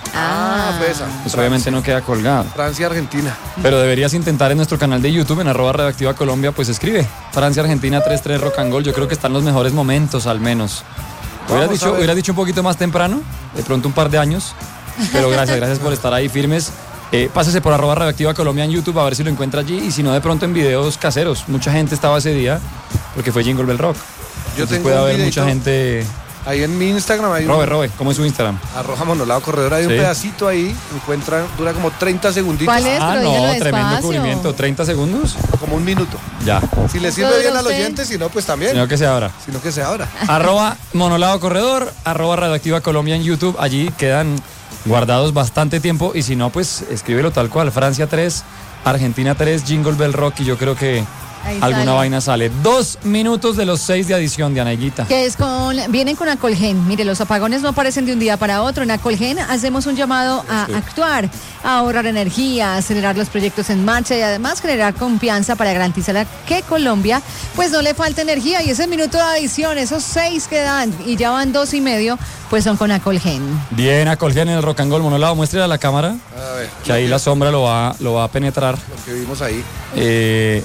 Ah, pues esa. pues obviamente no queda colgado. Francia-Argentina. Pero deberías intentar en nuestro canal de YouTube, en arroba Redactiva Colombia, pues escribe. Francia-Argentina tres tres Rock and Roll. Yo creo que están los mejores momentos, al menos. Hubieras Vamos a dicho, ver. hubieras dicho un poquito más temprano, de pronto un par de años. Pero gracias, gracias por estar ahí firmes. Eh, pásese por arroba Redactiva Colombia en YouTube a ver si lo encuentra allí. Y si no, de pronto en videos caseros. Mucha gente estaba ese día porque fue Jingle Bell Rock. Yo Entonces tengo puede un haber videito. mucha gente Ahí en mi Instagram hay un... Robe, Robe, ¿cómo es su Instagram? Arroja Monolado Corredor, hay un Sí. pedacito ahí, encuentran, dura como treinta segunditos. ¿Cuál es? Ah, Pero no, dígalo tremendo despacio. cubrimiento. ¿treinta segundos? Como un minuto. Ya. Si le sirve Todo bien al usted. oyente, si no, pues también. Sino que se abra. Sino que se abra. Arroba Monolado Corredor, arroba Radioactiva Colombia en YouTube. Allí quedan guardados bastante tiempo. Y si no, pues escríbelo tal cual. Francia tres, Argentina tres, Jingle Bell Rock. Y yo creo que Ahí alguna sale. vaina sale. Dos minutos de los seis de adición de Anaiguita. Que es con, vienen con Acolgen. Mire, los apagones no aparecen de un día para otro. En Acolgen hacemos un llamado a Sí. actuar, a ahorrar energía, a acelerar los proyectos en marcha y además generar confianza para garantizar a que Colombia pues no le falte energía. Y ese minuto de adición, esos seis que dan y ya van dos y medio, pues son con Acolgen. Bien, Acolgen en el Rock and Roll. Monolado, muéstrele a la cámara A ver, que ahí la sombra lo va, lo va a penetrar. lo que vimos ahí. Eh,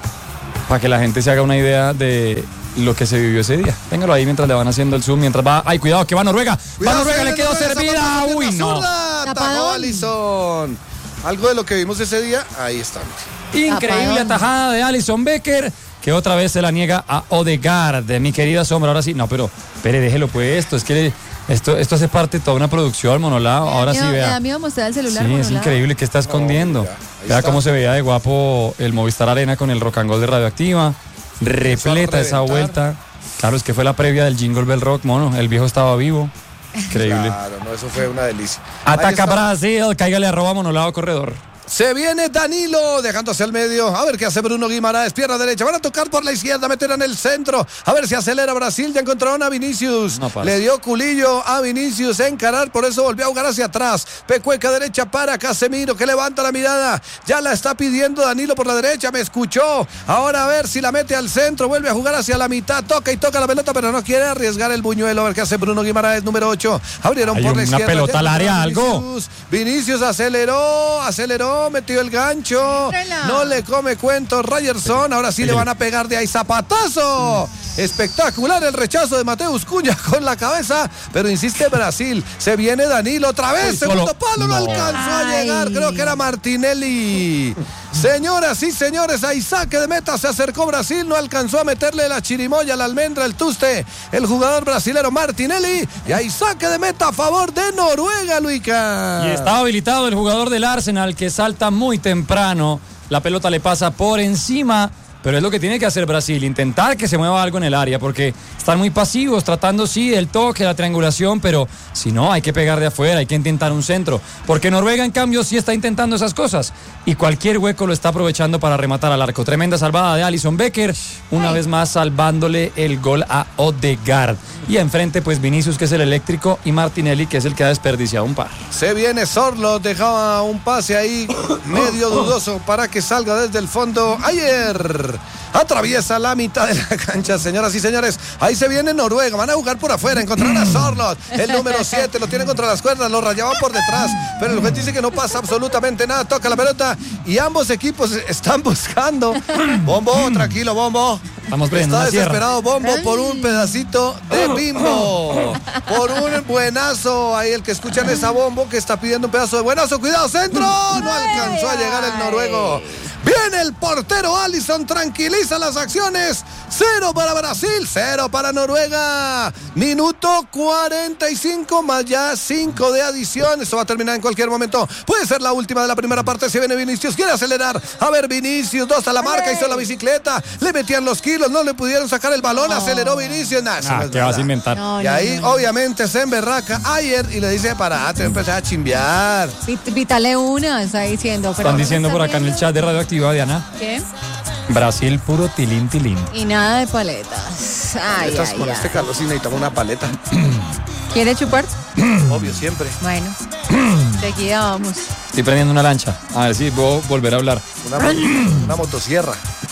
para que la gente se haga una idea de lo que se vivió ese día. Téngalo ahí mientras le van haciendo el zoom, mientras va... ¡Ay, cuidado, que va Noruega! Cuidado, ¡Va Noruega, se le viene quedó Noruega, servida! zapata con ¡Uy, pierna no! zurda, tapó Tapadón. Alisson. Algo de lo que vimos ese día, ahí está. Increíble Tapadón. atajada de Alison Becker, que otra vez se la niega a Odegaard, mi querida sombra. Ahora sí, no, pero, espere, déjelo puesto. Es que esto, esto hace parte de toda una producción, Monolado. Ahora sí, Me da- Me da vea. miedo mostrar el celular. Sí, es Monolado. increíble que está escondiendo. ya, ahí Vea está. cómo se veía de guapo el Movistar Arena con el Rock and Roll de Radioactiva. Repleta esa reventar. vuelta. Claro, es que fue la previa del Jingle Bell Rock, mono. El viejo estaba vivo. Increíble. Claro, no, eso fue una delicia. Ahí Ataca está. Brasil, cáigale arroba Monolado Corredor. Se viene Danilo, dejándose al medio. A ver qué hace Bruno Guimaraes, pierna derecha. Van a tocar por la izquierda, meter en el centro. A ver si acelera Brasil. Ya encontraron a Vinicius. No pasa. Le dio culillo a Vinicius a encarar, por eso volvió a jugar hacia atrás. Pecueca derecha para Casemiro, que levanta la mirada. Ya la está pidiendo Danilo por la derecha, me escuchó. Ahora a ver si la mete al centro, vuelve a jugar hacia la mitad. Toca y toca la pelota, pero no quiere arriesgar el buñuelo. A ver qué hace Bruno Guimaraes, número ocho. Abrieron Hay por la una izquierda. pelota Ya al área, encontró algo. Vinicius. Vinicius aceleró, aceleró, metió el gancho. Entrala. No le come cuento Ryerson. Ahora sí le van a pegar de ahí zapatazo. Espectacular el rechazo de Mateus Cunha con la cabeza, pero insiste Brasil. Se viene Danilo otra vez. Uy, Segundo solo- palo, no no. alcanzó a Ay. llegar. Creo que era Martinelli. Señoras y señores, ahí saque de meta. Se acercó Brasil, no alcanzó a meterle la chirimoya, la almendra, el tuste. El jugador brasilero Martinelli. Y ahí saque de meta a favor de Noruega, Luica. Y estaba habilitado el jugador del Arsenal que salta muy temprano. La pelota le pasa por encima, pero es lo que tiene que hacer Brasil, intentar que se mueva algo en el área, porque están muy pasivos, tratando sí del toque, la triangulación, pero si no, hay que pegar de afuera, hay que intentar un centro, porque Noruega en cambio sí está intentando esas cosas y cualquier hueco lo está aprovechando para rematar al arco. Tremenda salvada de Alison Becker, una vez más salvándole el gol a Odegaard. Y enfrente pues Vinicius, que es el eléctrico, y Martinelli, que es el que ha desperdiciado un par. Se viene Sorlo, dejaba un pase ahí medio dudoso para que salga desde el fondo. Ayer atraviesa la mitad de la cancha, señoras y señores. Ahí se viene Noruega, van a jugar por afuera, encontrarán a Sorlo, el número siete, lo tienen contra las cuerdas, lo rayaban por detrás, pero el juez dice que no pasa absolutamente nada, toca la pelota y ambos equipos están buscando. Bombo, tranquilo, Bombo. Estamos prendiendo Está una sierra. desesperado Bombo por un pedacito de Bimbo. Por un buenazo. Ahí el que escuchan es a Bombo que está pidiendo un pedazo de buenazo. Cuidado, centro. No alcanzó a llegar el noruego. Viene el portero Alisson, tranquiliza las acciones. Cero para Brasil, cero para Noruega. Minuto cuarenta y cinco más ya cinco de adición. Esto va a terminar en cualquier momento. Puede ser la última de la primera parte. Se viene Vinicius, quiere acelerar. A ver, Vinicius, dos a la marca, hizo la bicicleta. Le metían los kilos, no le pudieron sacar el balón. Aceleró Vinicius. Nah, eso no Ah, es ¿qué vas a verdad. inventar? No, Y no, ahí, no, no. obviamente, se emberraca ayer y le dice: para, te empezar a chimbear. Vit- Vítale una, está diciendo. pero Están no diciendo está por acá en el viendo. chat de Radioactiva, Diana. ¿Qué? Brasil puro tilín tilín. Y nada de paletas. Ay, Estás ay, con ay. este calor, sí necesitamos una paleta. ¿Quiere chupar? Obvio, siempre. Bueno, seguida vamos. Estoy prendiendo una lancha. A ver si puedo volver a hablar. Una, mo- una motosierra.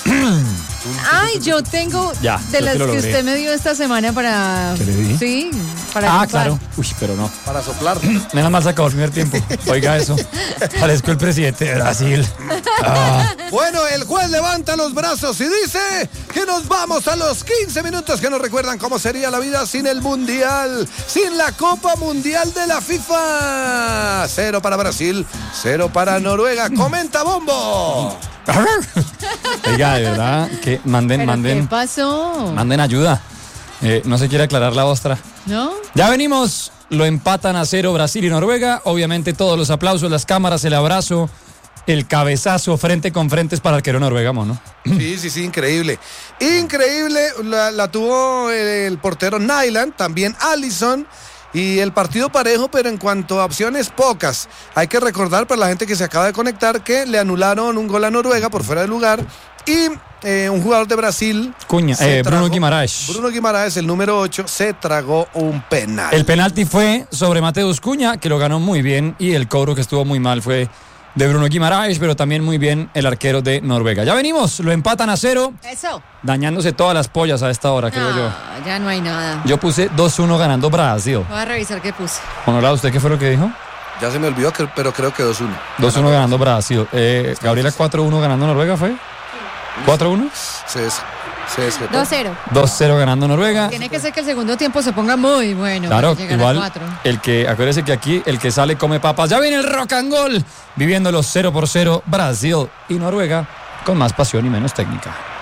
Ay, yo tengo Ya, de yo las te lo que logré. usted me dio esta semana para. ¿Qué le di? Sí, para Ah, chupar. claro. Uy, pero no. Para soplar. Menos mal se acabó el primer tiempo. Oiga eso. Parezco el presidente de Brasil. Ah, Bueno, el juez levanta los brazos y dice que nos vamos a los quince minutos que nos recuerdan cómo sería la vida sin el Mundial, sin la Copa Mundial de la FIFA. Cero para Brasil, cero para Noruega. Comenta Bombo. Oiga, de verdad, que manden, ¿Pero manden, qué pasó? manden ayuda. Eh, no se quiere aclarar la ostra. ¿No? Ya venimos, lo empatan a cero Brasil y Noruega. Obviamente todos los aplausos, las cámaras, el abrazo, el cabezazo frente con frente es para el arquero Noruega, mono. Sí, sí, sí, increíble. Increíble, la, la tuvo el portero Nyland, también Alisson. Y el partido parejo, pero en cuanto a opciones, pocas. Hay que recordar para la gente que se acaba de conectar que le anularon un gol a Noruega por fuera de lugar. Y eh, un jugador de Brasil, Cuña, se eh, Bruno tragó- Guimaraes. Bruno Guimaraes, el número ocho, se tragó un penal. El penalti fue sobre Mateus Cuña, que lo ganó muy bien, y el cobro que estuvo muy mal fue de Bruno Guimaraes, pero también muy bien el arquero de Noruega. Ya venimos, lo empatan a cero, Eso. dañándose todas las pollas a esta hora, creo yo. Ah, ya no hay nada. Yo puse dos uno ganando Brasil. Voy a revisar qué puse. Honorado, ¿usted qué fue lo que dijo? Ya se me olvidó, que- pero creo que dos uno. dos uno ganando Brasil. Eh, Gabriela cuatro uno ganando Noruega, ¿fue? ¿cuatro uno? Se, des- se desjetó. dos cero. dos cero ganando Noruega. Tiene que ser que el segundo tiempo se ponga muy bueno. Claro, para llegar a igual cuatro. el que, acuérdese que aquí el que sale come papas. Ya viene el rock and roll, viviendo los cero por cero Brasil y Noruega con más pasión y menos técnica.